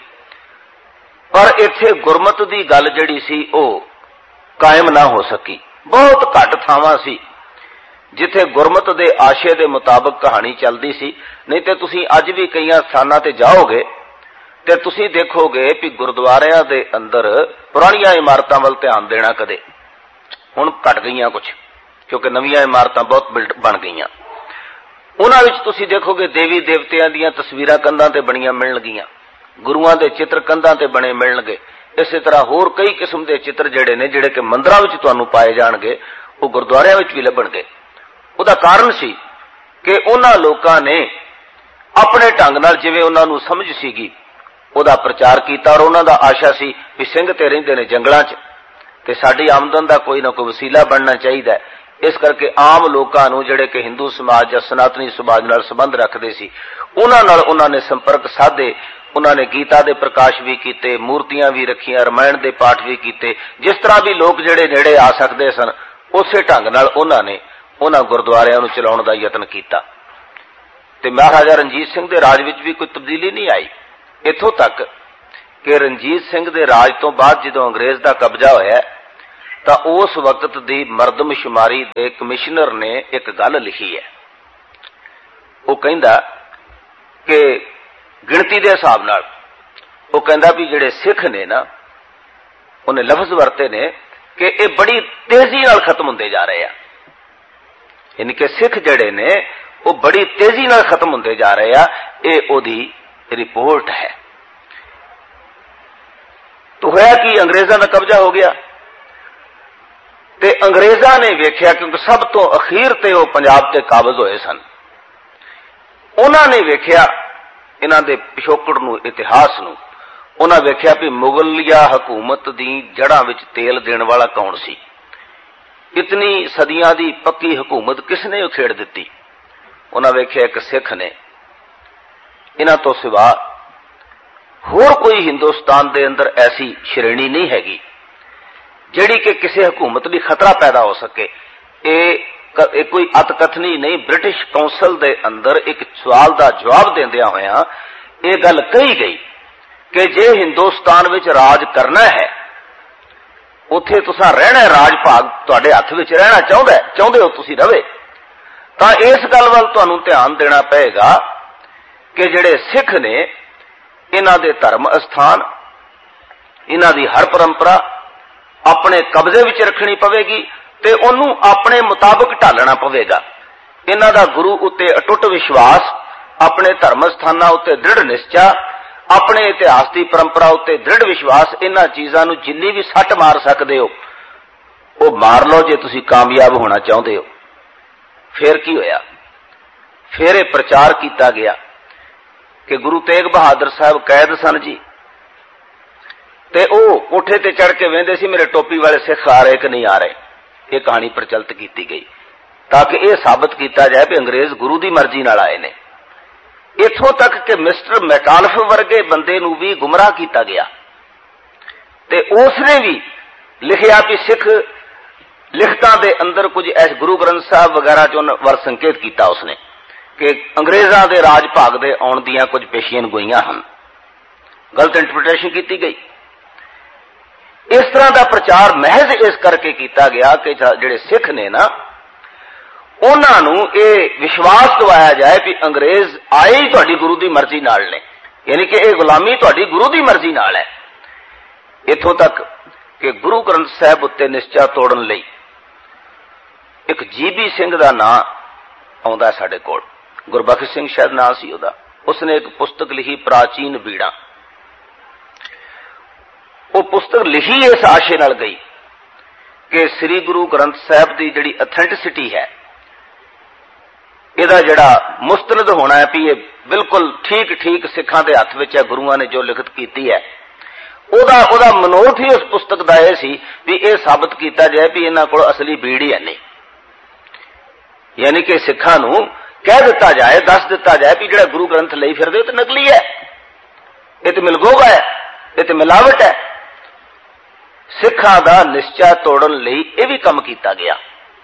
Speaker 2: ਪਰ ਇੱਥੇ ਗੁਰਮਤਿ ਦੀ ਗੱਲ ਜਿਹੜੀ ਸੀ ਉਹ ਕਾਇਮ ਨਾ ਹੋ ਸਕੀ। ਬਹੁਤ ਘੱਟ ਥਾਵਾਂ ਸੀ ਜਿੱਥੇ ਗੁਰਮਤਿ ਦੇ ਆਸ਼ੇ ਦੇ ਮੁਤਾਬਕ ਕਹਾਣੀ ਚੱਲਦੀ ਸੀ। ਨਹੀਂ ਤੇ ਤੁਸੀਂ ਅੱਜ ਵੀ ਕਈਆਂ ਸਥਾਨਾਂ ਤੇ ਜਾਓਗੇ ਤੇ ਤੁਸੀਂ ਦੇਖੋਗੇ ਕਿ ਗੁਰਦੁਆਰਿਆਂ ਦੇ ਅੰਦਰ ਪੁਰਾਣੀਆਂ ਇਮਾਰਤਾਂ ਵੱਲ ਧਿਆਨ ਦੇਣਾ ਕਦੇ ਹੁਣ ਘਟ ਗਈਆਂ ਕੁਝ, ਕਿਉਂਕਿ ਨਵੀਆਂ ਇਮਾਰਤਾਂ ਬਹੁਤ ਬਣ ਗਈਆਂ। ਉਹਨਾਂ ਵਿੱਚ ਤੁਸੀਂ ਦੇਖੋਗੇ ਦੇਵੀ ਦੇਵਤਿਆਂ ਦੀਆਂ ਤਸਵੀਰਾਂ ਕੰਧਾਂ ਤੇ ਬਣੀਆਂ ਮਿਲਣਗੀਆਂ, ਗੁਰੂਆਂ ਦੇ ਚਿੱਤਰ ਕੰਧਾਂ ਤੇ ਬਣੇ ਮਿਲਣਗੇ। ਇਸੇ ਤਰ੍ਹਾਂ ਹੋਰ ਕਈ ਕਿਸਮ ਦੇ ਚਿੱਤਰ ਜਿਹੜੇ ਨੇ, ਜਿਹੜੇ ਕਿ ਮੰਦਰਾਂ ਵਿੱਚ ਤੁਹਾਨੂੰ ਪਾਏ ਜਾਣਗੇ, ਉਹ ਗੁਰਦੁਆਰਿਆਂ ਵਿੱਚ ਵੀ ਲੱਭਣਗੇ। ਉਹਦਾ ਕਾਰਨ ਸੀ ਕਿ ਉਹਨਾਂ ਲੋਕਾਂ ਨੇ ਆਪਣੇ ਢੰਗ ਨਾਲ, ਜਿਵੇਂ ਉਹਨਾਂ ਨੂੰ ਸਮਝ ਸੀਗੀ, ਉਹਦਾ ਪ੍ਰਚਾਰ ਕੀਤਾ। ਔਰ ਉਹਨਾਂ ਦਾ ਆਸ਼ਾ ਸੀ ਵੀ ਸਿੰਘ ਤੇ ਰਹਿੰਦੇ ਨੇ ਜੰਗਲਾਂ 'ਚ ਤੇ ਸਾਡੀ ਆਮਦਨ ਦਾ ਕੋਈ ਨਾ ਕੋਈ ਵਸੀਲਾ ਬਣਨਾ ਚਾਹੀਦਾ। ਇਸ ਕਰਕੇ ਆਮ ਲੋਕਾਂ ਨੂੰ, ਜਿਹੜੇ ਕਿ ਹਿੰਦੂ ਸਮਾਜ ਜਾਂ ਸਨਾਤਨੀ ਸਮਾਜ ਨਾਲ ਸੰਬੰਧ ਰੱਖਦੇ ਸੀ, ਉਹਨਾਂ ਨਾਲ ਉਹਨਾਂ ਨੇ ਸੰਪਰਕ ਸਾਧੇ। ਉਹਨਾਂ ਨੇ ਗੀਤਾ ਦੇ ਪ੍ਰਕਾਸ਼ ਵੀ ਕੀਤੇ, ਮੂਰਤੀਆਂ ਵੀ ਰੱਖੀਆਂ, ਰਮਾਇਣ ਦੇ ਪਾਠ ਵੀ ਕੀਤੇ। ਜਿਸ ਤਰ੍ਹਾਂ ਵੀ ਲੋਕ ਜਿਹੜੇ ਨੇੜੇ ਆ ਸਕਦੇ ਸਨ, ਉਸੇ ਢੰਗ ਨਾਲ ਉਹਨਾਂ ਨੇ ਉਹਨਾਂ ਗੁਰਦੁਆਰਿਆਂ ਨੂੰ ਚਲਾਉਣ ਦਾ ਯਤਨ ਕੀਤਾ। ਤੇ ਮਹਾਰਾਜਾ ਰਣਜੀਤ ਸਿੰਘ ਦੇ ਰਾਜ ਵਿੱਚ ਵੀ ਕੋਈ ਤਬਦੀਲੀ ਨਹੀਂ ਆਈ। ਇੱਥੋਂ ਤੱਕ ਕਿ ਰਣਜੀਤ ਸਿੰਘ ਦੇ ਰਾਜ ਤੋਂ ਬਾਅਦ ਜਦੋਂ ਅੰਗਰੇਜ਼ ਦਾ ਕਬਜ਼ਾ ਹੋਇਆ ਤਾਂ ਉਸ ਵਕਤ ਦੀ ਮਰਦਮਸ਼ੁਮਾਰੀ ਦੇ ਕਮਿਸ਼ਨਰ ਨੇ ਇੱਕ ਗੱਲ ਲਿਖੀ ਹੈ। ਉਹ ਕਹਿੰਦਾ ਕਿ ਗਿਣਤੀ ਦੇ ਹਿਸਾਬ ਨਾਲ ਉਹ ਕਹਿੰਦਾ ਵੀ ਜਿਹੜੇ ਸਿੱਖ ਨੇ ਨਾ, ਉਹਨੇ ਲਫ਼ਜ਼ ਵਰਤੇ ਨੇ ਕਿ ਇਹ ਬੜੀ ਤੇਜ਼ੀ ਨਾਲ ਖਤਮ ਹੁੰਦੇ ਜਾ ਰਹੇ ਆ। ਯਾਨੀ ਕਿ ਸਿੱਖ ਜਿਹੜੇ ਨੇ ਉਹ ਬੜੀ ਤੇਜ਼ੀ ਨਾਲ ਖਤਮ ਹੁੰਦੇ ਜਾ ਰਹੇ ਆ। ਇਹ ਉਹਦੀ ਰਿਪੋਰਟ ਹੈ। ਤਾਂ ਹੋਇਆ ਕਿ ਅੰਗਰੇਜ਼ਾਂ ਦਾ ਕਬਜ਼ਾ ਹੋ ਗਿਆ ਤੇ ਅੰਗਰੇਜ਼ਾਂ ਨੇ ਵੇਖਿਆ, ਕਿਉਂਕਿ ਸਭ ਤੋਂ ਅਖੀਰ ਤੇ ਉਹ ਪੰਜਾਬ ਤੇ ਕਾਬਜ਼ ਹੋਏ ਸਨ, ਉਹਨਾਂ ਨੇ ਵੇਖਿਆ ਇਹਨਾਂ ਦੇ ਪਿਛੋਕੜ ਨੂੰ, ਇਤਿਹਾਸ ਨੂੰ। ਉਹਨਾਂ ਵੇਖਿਆ ਵੀ ਮੁਗਲਿਆ ਹਕੂਮਤ ਦੀ ਜੜ੍ਹਾਂ ਵਿੱਚ ਤੇਲ ਦੇਣ ਵਾਲਾ ਕੌਣ ਸੀ। ਇਤਨੀ ਸਦੀਆਂ ਦੀ ਪੱਕੀ ਹਕੂਮਤ ਕਿਸ ਨੇ ਉਖੇੜ ਦਿੱਤੀ। ਉਹਨਾਂ ਵੇਖਿਆ ਇੱਕ ਸਿੱਖ ਨੇ। ਇਹਨਾਂ ਤੋਂ ਸਿਵਾ ਹੋਰ ਕੋਈ ਹਿੰਦੁਸਤਾਨ ਦੇ ਅੰਦਰ ਐਸੀ ਸ਼੍ਰੇਣੀ ਨਹੀਂ ਹੈਗੀ ਜਿਹੜੀ ਕਿ ਕਿਸੇ ਹਕੂਮਤ ਲਈ ਖਤਰਾ ਪੈਦਾ ਹੋ ਸਕੇ। ਇਹ ਕੋਈ ਅਤਕਥਨੀ ਨਹੀਂ। ਬ੍ਰਿਟਿਸ਼ ਕੌਂਸਲ ਦੇ ਅੰਦਰ ਇੱਕ ਸਵਾਲ ਦਾ ਜਵਾਬ ਦਿੰਦਿਆਂ ਹੋਇਆਂ ਇਹ ਗੱਲ ਕਹੀ ਗਈ ਕਿ ਜੇ ਹਿੰਦੁਸਤਾਨ ਵਿੱਚ ਰਾਜ ਕਰਨਾ ਹੈ, ਉੱਥੇ ਤੁਸੀਂ ਰਹਿਣਾ, ਰਾਜ ਭਾਗ ਤੁਹਾਡੇ ਹੱਥ ਵਿੱਚ ਰਹਿਣਾ ਚਾਹੁੰਦੇ ਹੋ ਤੁਸੀਂ ਰਵੇ, ਤਾਂ ਇਸ ਗੱਲ ਵੱਲ ਤੁਹਾਨੂੰ ਧਿਆਨ ਦੇਣਾ ਪਏਗਾ ਕਿ ਜਿਹੜੇ ਸਿੱਖ ਨੇ ਇਹਨਾਂ ਦੇ ਧਰਮ ਅਸਥਾਨ, ਇਹਨਾਂ ਦੀ ਹਰ ਪਰੰਪਰਾ ਆਪਣੇ ਕਬਜ਼ੇ ਵਿੱਚ ਰੱਖਣੀ ਪਵੇਗੀ ਤੇ ਉਹਨੂੰ ਆਪਣੇ ਮੁਤਾਬਕ ਢਾਲਣਾ ਪਵੇਗਾ। ਇਹਨਾਂ ਦਾ ਗੁਰੂ ਉੱਤੇ ਅਟੁੱਟ ਵਿਸ਼ਵਾਸ, ਆਪਣੇ ਧਰਮ ਸਥਾਨਾਂ ਉੱਤੇ ਦ੍ਰਿੜ ਨਿਸ਼ਚਾ, ਆਪਣੇ ਇਤਿਹਾਸ ਦੀ ਪਰੰਪਰਾ ਉੱਤੇ ਦ੍ਰਿੜ ਵਿਸ਼ਵਾਸ, ਇਹਨਾਂ ਚੀਜ਼ਾਂ ਨੂੰ ਜਿੰਨੀ ਵੀ ਸੱਟ ਮਾਰ ਸਕਦੇ ਹੋ ਉਹ ਮਾਰ ਲਓ ਜੇ ਤੁਸੀਂ ਕਾਮਯਾਬ ਹੋਣਾ ਚਾਹੁੰਦੇ ਹੋ। ਫੇਰ ਕੀ ਹੋਇਆ? ਫੇਰ ਇਹ ਪ੍ਰਚਾਰ ਕੀਤਾ ਗਿਆ ਕਿ ਗੁਰੂ ਤੇਗ ਬਹਾਦਰ ਸਾਹਿਬ ਕੈਦ ਸਨ ਜੀ, ਤੇ ਉਹ ਕੋਠੇ ਤੇ ਚੜ੍ਹ ਕੇ ਵੇਂਦੇ ਸੀ ਮੇਰੇ ਟੋਪੀ ਵਾਲੇ ਸਿੱਖ ਆ ਰਹੇ ਕਿ ਨਹੀਂ ਆ ਰਹੇ। ਇਹ ਕਹਾਣੀ ਪ੍ਰਚਲਿਤ ਕੀਤੀ ਗਈ ਤਾਂ ਕਿ ਇਹ ਸਾਬਤ ਕੀਤਾ ਜਾਏ ਵੀ ਅੰਗਰੇਜ਼ ਗੁਰੂ ਦੀ ਮਰਜ਼ੀ ਨਾਲ ਆਏ ਨੇ। ਇੱਥੋਂ ਤੱਕ ਕਿ ਮਿਸਟਰ ਮੈਕਾਲਫ ਵਰਗੇ ਬੰਦੇ ਨੂੰ ਵੀ ਗੁੰਮਰਾਹ ਕੀਤਾ ਗਿਆ ਤੇ ਉਸਨੇ ਵੀ ਲਿਖਿਆ ਵੀ ਸਿੱਖ ਲਿਖਤਾਂ ਦੇ ਅੰਦਰ ਕੁਝ ਐਸ ਗੁਰੂ ਗ੍ਰੰਥ ਸਾਹਿਬ ਵਗੈਰਾ ਚ ਉਹਨਾਂ ਵੱਲ ਸੰਕੇਤ ਕੀਤਾ ਉਸਨੇ ਕਿ ਅੰਗਰੇਜ਼ਾਂ ਦੇ ਰਾਜ ਭਾਗ ਦੇ ਆਉਣ ਦੀਆਂ ਕੁਝ ਪੇਸ਼ੀਨ ਗੋਈਆਂ ਹਨ। ਗਲਤ ਇੰਟਰਪ੍ਰੀਟੇਸ਼ਨ ਕੀਤੀ ਗਈ। ਇਸ ਤਰ੍ਹਾਂ ਦਾ ਪ੍ਰਚਾਰ ਮਹਿਜ਼ ਇਸ ਕਰਕੇ ਕੀਤਾ ਗਿਆ ਕਿ ਜਿਹੜੇ ਸਿੱਖ ਨੇ ਨਾ, ਉਹਨਾਂ ਨੂੰ ਇਹ ਵਿਸ਼ਵਾਸ ਦਿਵਾਇਆ ਜਾਏ ਕਿ ਅੰਗਰੇਜ਼ ਆਏ ਹੀ ਤੁਹਾਡੀ ਗੁਰੂ ਦੀ ਮਰਜ਼ੀ ਨਾਲ ਨੇ, ਯਾਨੀ ਕਿ ਇਹ ਗੁਲਾਮੀ ਤੁਹਾਡੀ ਗੁਰੂ ਦੀ ਮਰਜ਼ੀ ਨਾਲ ਹੈ। ਇੱਥੋਂ ਤੱਕ ਕਿ ਗੁਰੂ ਗ੍ਰੰਥ ਸਾਹਿਬ ਉੱਤੇ ਨਿਸ਼ਚਾ ਤੋੜਨ ਲਈ ਇੱਕ ਜੀਬੀ ਸਿੰਘ ਦਾ ਨਾਂ ਆਉਂਦਾ ਸਾਡੇ ਕੋਲ, ਗੁਰਬਖਸ਼ ਸਿੰਘ ਸ਼ਾਇਦ ਨਾਂ ਸੀ ਉਹਦਾ। ਉਸਨੇ ਇੱਕ ਪੁਸਤਕ ਲਿਖੀ ਪ੍ਰਾਚੀਨ ਬੀੜਾਂ। ਉਹ ਪੁਸਤਕ ਲਿਖੀ ਇਸ ਆਸ਼ੇ ਨਾਲ ਗਈ ਕਿ ਸ੍ਰੀ ਗੁਰੂ ਗ੍ਰੰਥ ਸਾਹਿਬ ਦੀ ਜਿਹੜੀ ਅਥੈਂਟਿਸਿਟੀ ਹੈ, ਇਹਦਾ ਜਿਹੜਾ ਮੁਸਤਨਦ ਹੋਣਾ ਹੈ ਵੀ ਇਹ ਬਿਲਕੁਲ ਠੀਕ ਸਿੱਖਾਂ ਦੇ ਹੱਥ ਵਿੱਚ ਹੈ, ਗੁਰੂਆਂ ਨੇ ਜੋ ਲਿਖਤ ਕੀਤੀ ਹੈ, ਉਹਦਾ ਮਨੋਰਥ ਹੀ ਉਸ ਪੁਸਤਕ ਦਾ ਇਹ ਸੀ ਵੀ ਇਹ ਸਾਬਤ ਕੀਤਾ ਜਾਏ ਵੀ ਇਹਨਾਂ ਕੋਲ ਅਸਲੀ ਬੀੜ ਹੀ ਹੈ ਨਹੀਂ। ਯਾਨੀ ਕਿ ਸਿੱਖਾਂ ਨੂੰ ਕਹਿ ਦਿੱਤਾ ਜਾਏ, ਦੱਸ ਦਿੱਤਾ ਜਾਏ ਵੀ ਜਿਹੜਾ ਗੁਰੂ ਗ੍ਰੰਥ ਲਈ ਫਿਰਦੇ ਉਹ ਤੇ ਨਕਲੀ ਹੈ, ਇਹ ਤੇ ਮਿਲਗੋਗਾ ਹੈ, ਇਹ ਤੇ ਮਿਲਾਵਟ ਹੈ। ਸਿੱਖਾਂ ਦਾ ਨਿਸ਼ਚਾ ਤੋੜਨ ਲਈ ਇਹ ਵੀ ਕੰਮ ਕੀਤਾ ਗਿਆ।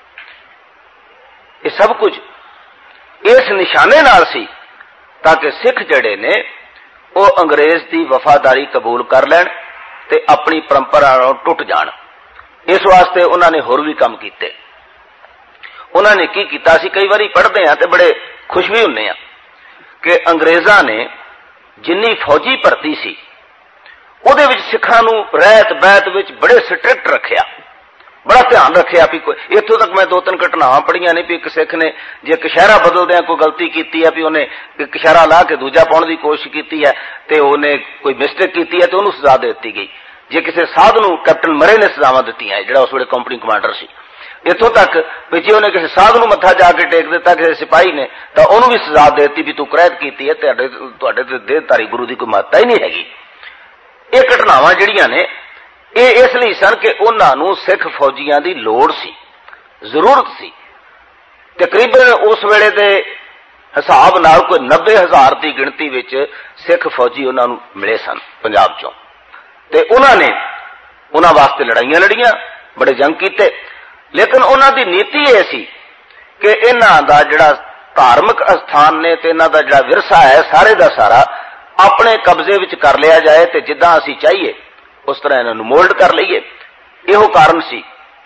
Speaker 2: ਇਹ ਸਭ ਕੁਝ ਇਸ ਨਿਸ਼ਾਨੇ ਨਾਲ ਸੀ ਤਾਂ ਕਿ ਸਿੱਖ ਜਿਹੜੇ ਨੇ ਉਹ ਅੰਗਰੇਜ਼ ਦੀ ਵਫਾਦਾਰੀ ਕਬੂਲ ਕਰ ਲੈਣ ਤੇ ਆਪਣੀ ਪਰੰਪਰਾ ਨਾਲ ਟੁੱਟ ਜਾਣ। ਇਸ ਵਾਸਤੇ ਉਹਨਾਂ ਨੇ ਹੋਰ ਵੀ ਕੰਮ ਕੀਤੇ। ਉਹਨਾਂ ਨੇ ਕੀ ਕੀਤਾ ਸੀ, ਕਈ ਵਾਰੀ ਪੜ੍ਹਦੇ ਆ ਤੇ ਬੜੇ ਖੁਸ਼ ਵੀ ਹੁੰਦੇ ਆ ਕਿ ਅੰਗਰੇਜ਼ਾਂ ਨੇ ਜਿੰਨੀ ਫੌਜੀ ਭਰਤੀ ਸੀ ਉਹਦੇ ਵਿੱਚ ਸਿੱਖਾਂ ਨੂੰ ਰਹਿਤ ਬਹਿਤ ਵਿੱਚ ਬੜੇ ਸਟ੍ਰਿਕਟ ਰੱਖਿਆ, ਬੜਾ ਧਿਆਨ ਰੱਖਿਆ। ਵੀ ਕੋਈ ਇੱਥੋਂ ਤੱਕ ਮੈਂ 2-3 ਘਟਨਾਵਾਂ ਪੜ੍ਹੀਆਂ ਨੇ ਵੀ ਇੱਕ ਸਿੱਖ ਨੇ ਜੇ ਕਸ਼ਹਿਰਾ ਬਦਲਦਿਆਂ ਕੋਈ ਗਲਤੀ ਕੀਤੀ ਹੈ ਵੀ ਉਹਨੇ ਕਸ਼ਹਿਰਾ ਲਾ ਕੇ ਦੂਜਾ ਪਾਉਣ ਦੀ ਕੋਸ਼ਿਸ਼ ਕੀਤੀ ਹੈ ਤੇ ਉਹਨੇ ਕੋਈ ਮਿਸਟੇਕ ਕੀਤੀ ਹੈ ਤੇ ਉਹਨੂੰ ਸਜ਼ਾ ਦੇ ਦਿੱਤੀ ਗਈ। ਜੇ ਕਿਸੇ ਸਾਧ ਨੂੰ ਕੈਪਟਨ ਮਰੇ ਨੇ ਸਜ਼ਾਵਾਂ ਦਿੱਤੀਆਂ, ਜਿਹੜਾ ਉਸ ਵੇਲੇ ਕੰਪਨੀ ਕਮਾਂਡਰ ਸੀ। ਇੱਥੋਂ ਤੱਕ ਵੀ ਜੇ ਉਹਨੇ ਕਿਸੇ ਸਾਧ ਨੂੰ ਮੱਥਾ ਜਾ ਕੇ ਟੇਕ ਦਿੱਤਾ ਕਿਸੇ ਸਿਪਾਹੀ ਨੇ ਤਾਂ ਉਹਨੂੰ ਵੀ ਸਜ਼ਾ ਦੇ ਦਿੱਤੀ ਵੀ ਤੂੰ ਕਰੈਤ ਕੀਤੀ ਹੈ, ਤੁਹਾਡੇ ਤੇ ਦੇਹਧਾਰੀ ਗੁਰੂ ਦੀ ਕੋਈ ਮਹੱਤਤਾ ਹੀ ਨਹੀਂ ਹੈਗੀ। ਇਹ ਘਟਨਾਵਾਂ ਜਿਹੜੀਆਂ ਨੇ ਇਹ ਇਸ ਲਈ ਸਨ ਕਿ ਉਹਨਾਂ ਨੂੰ ਸਿੱਖ ਫੌਜੀਆਂ ਦੀ ਲੋੜ ਸੀ, ਜ਼ਰੂਰਤ ਸੀ। ਤਕਰੀਬਨ ਉਸ ਵੇਲੇ ਦੇ ਹਿਸਾਬ ਨਾਲ ਕੋਈ 90,000 ਦੀ ਗਿਣਤੀ ਵਿੱਚ ਸਿੱਖ ਫੌਜੀ ਉਹਨਾਂ ਨੂੰ ਮਿਲੇ ਸਨ ਪੰਜਾਬ ਚੋਂ, ਤੇ ਉਹਨਾਂ ਨੇ ਉਹਨਾਂ ਵਾਸਤੇ ਲੜਾਈਆਂ ਲੜੀਆਂ, ਬੜੇ ਜੰਗ ਕੀਤੇ। ਲੇਕਿਨ ਉਹਨਾਂ ਦੀ ਨੀਤੀ ਇਹ ਸੀ ਕਿ ਇਹਨਾਂ ਦਾ ਜਿਹੜਾ ਧਾਰਮਿਕ ਅਸਥਾਨ ਨੇ ਤੇ ਇਹਨਾਂ ਦਾ ਜਿਹੜਾ ਵਿਰਸਾ ਹੈ ਸਾਰੇ ਦਾ ਸਾਰਾ ਆਪਣੇ ਕਬਜ਼ੇ ਵਿੱਚ ਕਰ ਲਿਆ ਜਾਏ ਤੇ ਜਿੱਦਾਂ ਅਸੀਂ ਚਾਹੀਏ ਉਸ ਤਰ੍ਹਾਂ ਇਹਨਾਂ ਨੂੰ ਮੋਲਡ ਕਰ ਲਈਏ। ਇਹੋ ਕਾਰਨ ਸੀ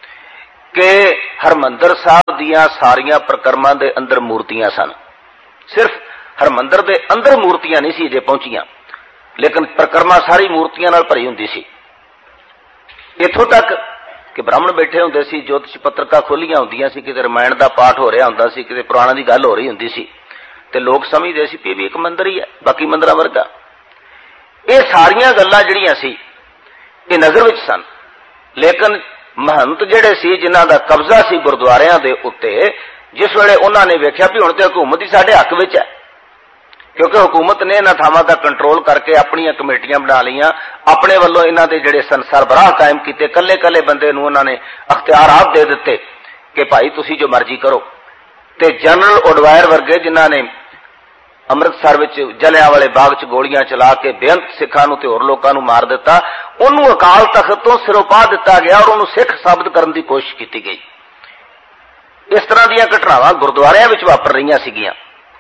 Speaker 2: कि हरमंदर साहब दियां सारियां प्रकरमां दे अंदर मूर्तियां सन। सिर्फ हरमंदर दे अंदर मूर्तियां नहीं सी जे पहुंचियां, लेकिन प्रकरमा सारी मूर्तियां नाल भरी हुंदी सी। इत्थों तक कि ब्राह्मण बैठे हुंदे सी, ज्योतिष पत्रिका खोलियां हुंदियां सी, किते रामायण दा पाठ हो रहा हुंदा सी, किते पुराणां दी गल हो रही हुंदी सी, ते लोग समझदे सी भी एक मंदिर ही है, बाकी मंदिरां वर्गा। ये सारियां गल्लां जिहड़ियां सी ये नज़र विच सन, लेकिन महंत जिहड़े सी जिन्हां दा कब्जा सी गुरुद्वारियां दे उत्ते, जिस वेले उन्हां ने वेख्या भी हुण ते हुकूमत ही साडे हक विच है, क्योंकि हुकूमत ने इन्हां थावां दा कंट्रोल करके अपनियां कमेटियां बना लईआं, अपने वल्लों इन्हां दे जिहड़े सरबराह कायम कीते, कल्ले कल्ले बंदे नूं उन्हां ने अख्तियार आप दे दिते कि भाई तुसीं जो मर्जी करो। ते जनरल उडवायर वर्गे जिन्हां ने अमृतसर विच जलियांवाले बाग च गोलियां चला के बेअंत सिखां नूं ते होर लोकां नूं मार दिता, उहनूं अकाल तख्त तों सिरों पा दिता गया और उहनूं सिख साबित करन दी कोशिश कीती गई। इस तरह दीयां घटनावां गुरुद्वारियां विच वापर रहीआं सीगीआं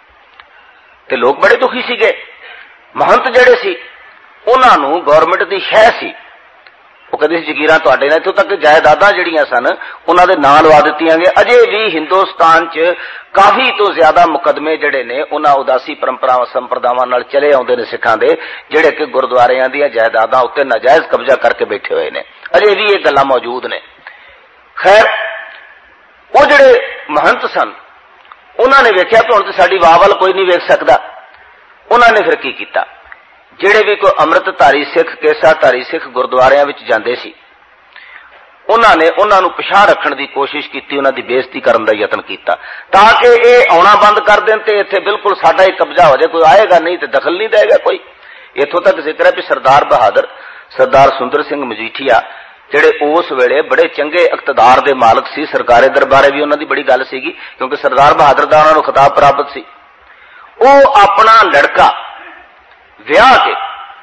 Speaker 2: ते लोग बड़े दुखी सीगे। महंत जिहड़े सी उहनां नूं गौरमेंट दी शह सी, वो कहते सी जगीरां तुहाडे ने, इत्थों तक जायदादां जिहड़ियां सन उहनां दे नां लवा दित्तियां गईआं। अजे भी हिंदुस्तान च काफी तो ज्यादा मुकदमे जिहड़े ने उहनां उदासी परंपरावां संप्रदावां नाल चले आउंदे ने सिखां दे, जिहड़े कि गुरुद्वारियां दीआं जायदादां उत्ते नाजायज कब्जा करके बैठे हुए ने। अजे भी ये गल्लां मौजूद ने। खैर वो जिहड़े महंत सन उन्होंने वेख्या कि हुण ते साडी वाह वल कोई नहीं वेख सकदा। उन्होंने फिर की कीता, जिहड़े भी कोई अमृतधारी सिख केसाधारी सिख गुरुद्वारियां विच जांदे सी उन्होंने उन्हां नूं पिछां रखण दी कोशिश की, उन्हां दी बेइज्जती करन दा यतन कीता ताकि ये आउणा बंद कर देण ते इत्थे बिल्कुल साडा ही कब्जा हो जाए, कोई आएगा नहीं ते दखल नहीं देगा कोई। इत्थों तक जिक्र है कि सरदार बहादुर सरदार सुंदर सिंह मजीठिया जिहड़े उस वेले बड़े चंगे इकतदार दे मालक सी, सरकारे दरबारे भी उन्हां दी बड़ी गल सीगी क्योंकि सरदार बहादुर दा उन्हां नूं खिताब प्राप्त सी। वो अपना लड़का विआह के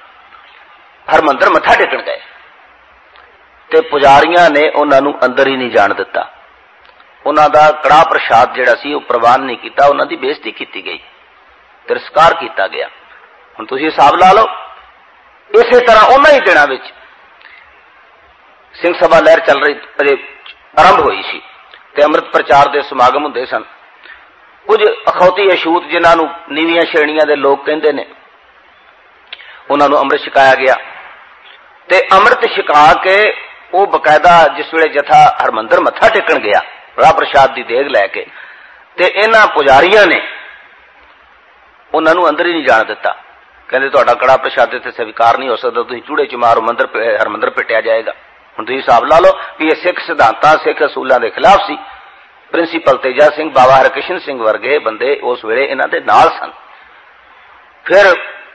Speaker 2: हरमंदर मत्था टेकण गए ते पुजारियां ने उन्हां नूं अंदर ही नहीं जाण दिता। उन्हां दा कड़ाह प्रसाद जिहड़ा सी वो प्रवान नहीं कीता, उन्हां दी बेइज्जती कीती गई, तिरस्कार कीता गया। हुण तुसीं हिसाब ला लो, इसे तरह उन्हां ही दिनां विच सिंह सभा लहर चल रही अजे आरंभ हुई सी ते अमृत प्रचार दे समागम हुंदे सन। कुछ अखौती अछूत जिन्हां नूं नीवीआं श्रेणियां दे लोग कहंदे ने उन्हां नूं अमृत छकाया गया ते अमृत छका के वो बकायदा जिस वेले जथा हरमंदर मत्था टेकण गया राह प्रसाद दी देग लैके ते इन्हां पुजारियां ने उन्हां नूं अंदर ही नहीं जाण दिता। कहंदे तुहाडा कड़ा प्रसाद इत्थे स्वीकार नहीं हो सकदा, तुसीं चूड़े च मारो हरमंदर पिटिया जाएगा। हुण तुसीं हिसाब ला लो कि ये सिख सिद्धांतां सिख असूलां दे खिलाफ सी। प्रिंसीपल तेजा सिंह बाबा हरकिशन सिंह वर्गे बंदे उस वेले इन्हां दे नाल सन। फिर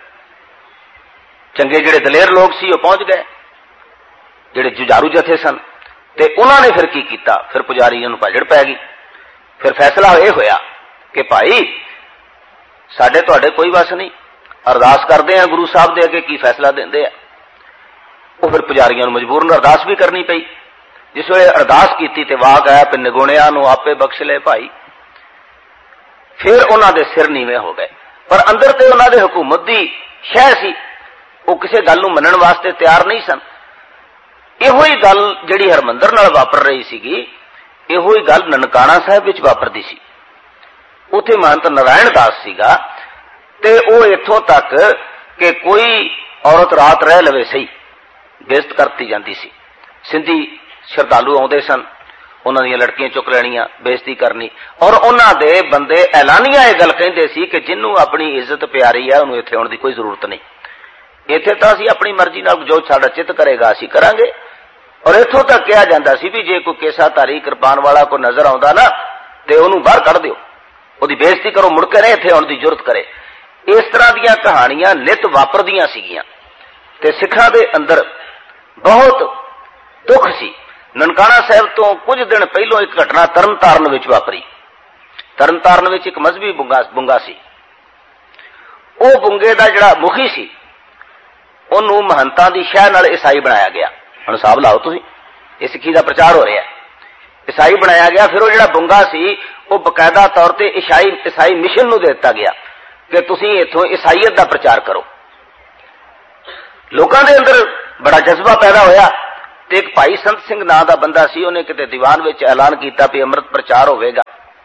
Speaker 2: चंगे जिहड़े दलेर लोग सी वो पहुंच गए, जिहड़े जुझारू जथे सन ते उन्होंने फिर की कीता, फिर पुजारियों नूं भाजड़ पै गई। फिर फैसला यह होया कि भाई साडे तुहाडे कोई वस नहीं, अरदास करते हैं गुरु साहब दे अगे की फैसला देंदे आ। वो फिर पुजारियों नूं मजबूरन अरदास भी करनी पई। जिस वेले अरदास की ते वाक आया कि निगुणियां नूं आपे बख्श ले भाई, फिर उन्हां दे सिर नीवे हो गए। पर अंदर ते उन्हां दे हुकूमत दी शह सी, वो किसी गल नूं मनण वास्ते तैयार नहीं सन। इहो ही गल जिहड़ी हरमंदर नाल वापर रही सीगी, इहो ही गल ननकाणा साहिब विच वापरदी सी। उत्थे महंत नारायण दास सीगा ते वो इत्थों तक कि कोई औरत रात रह लवे सही बेइज्जत करती जाती सी। सिंधी श्रद्धालु आउंदे सन, उन्हां दीयां लड़कियां चुक लैणियां, बेइज्जती करनी, और उन्हां दे बंदे ऐलानिया यह गल कहिंदे सी कि जिन्नू अपनी इज्जत प्यारी है उन्हें इत्थे आउण दी कोई जरूरत नहीं, इत्थे तां असीं अपनी मर्जी नाल जो साडा चित करेगा असीं करांगे। और इत्थों तक कहा जाता सी भी जे कोई केसाधारी कृपान वाला कोई नजर आउंदा ना ते उहनूं बाहर कढ दिओ, उहदी बेइज्जती करो, मुड़ के नहीं इत्थे आउण दी जरूरत करे। इस तरह दीयां कहानियां नित वापरदियां सीगियां ते सिखां दे अंदर बहुत दुख सी। ननकाणा साहिब तो कुछ दिन पहलों एक घटना तरनताਰਨ विच वापरी। तरनताਰਨ विच एक मजहबी बुंगा सी। वो बुंगे दा जिहड़ा मुखी सी उहनूं महंतां दी शह नाल ईसाई बनाया गया। हुण हिसाब लाओ तुसीं, इह सिੱਖੀ दा प्रचार हो रहा है, ईसाई बनाया गया। फिर वो जिहड़ा बुंगा सी वो बकायदा तौर पर ईसाई मिशन नूं दे दित्ता गया कि तुसीं इत्थों ईसाईयत दा प्रचार करो। लोकां दे अंदर बड़ा जज्बा पैदा होया, ਤੇ ਇੱਕ ਭਾਈ ਸੰਤ ਸਿੰਘ ਨਾਂ ਦਾ ਬੰਦਾ ਸੀ, ਉਹਨੇ ਕਿਤੇ ਦੀਵਾਨ ਵਿੱਚ ਐਲਾਨ ਕੀਤਾ ਵੀ ਅੰਮ੍ਰਿਤ ਪ੍ਰਚਾਰ ਹੋਵੇਗਾ।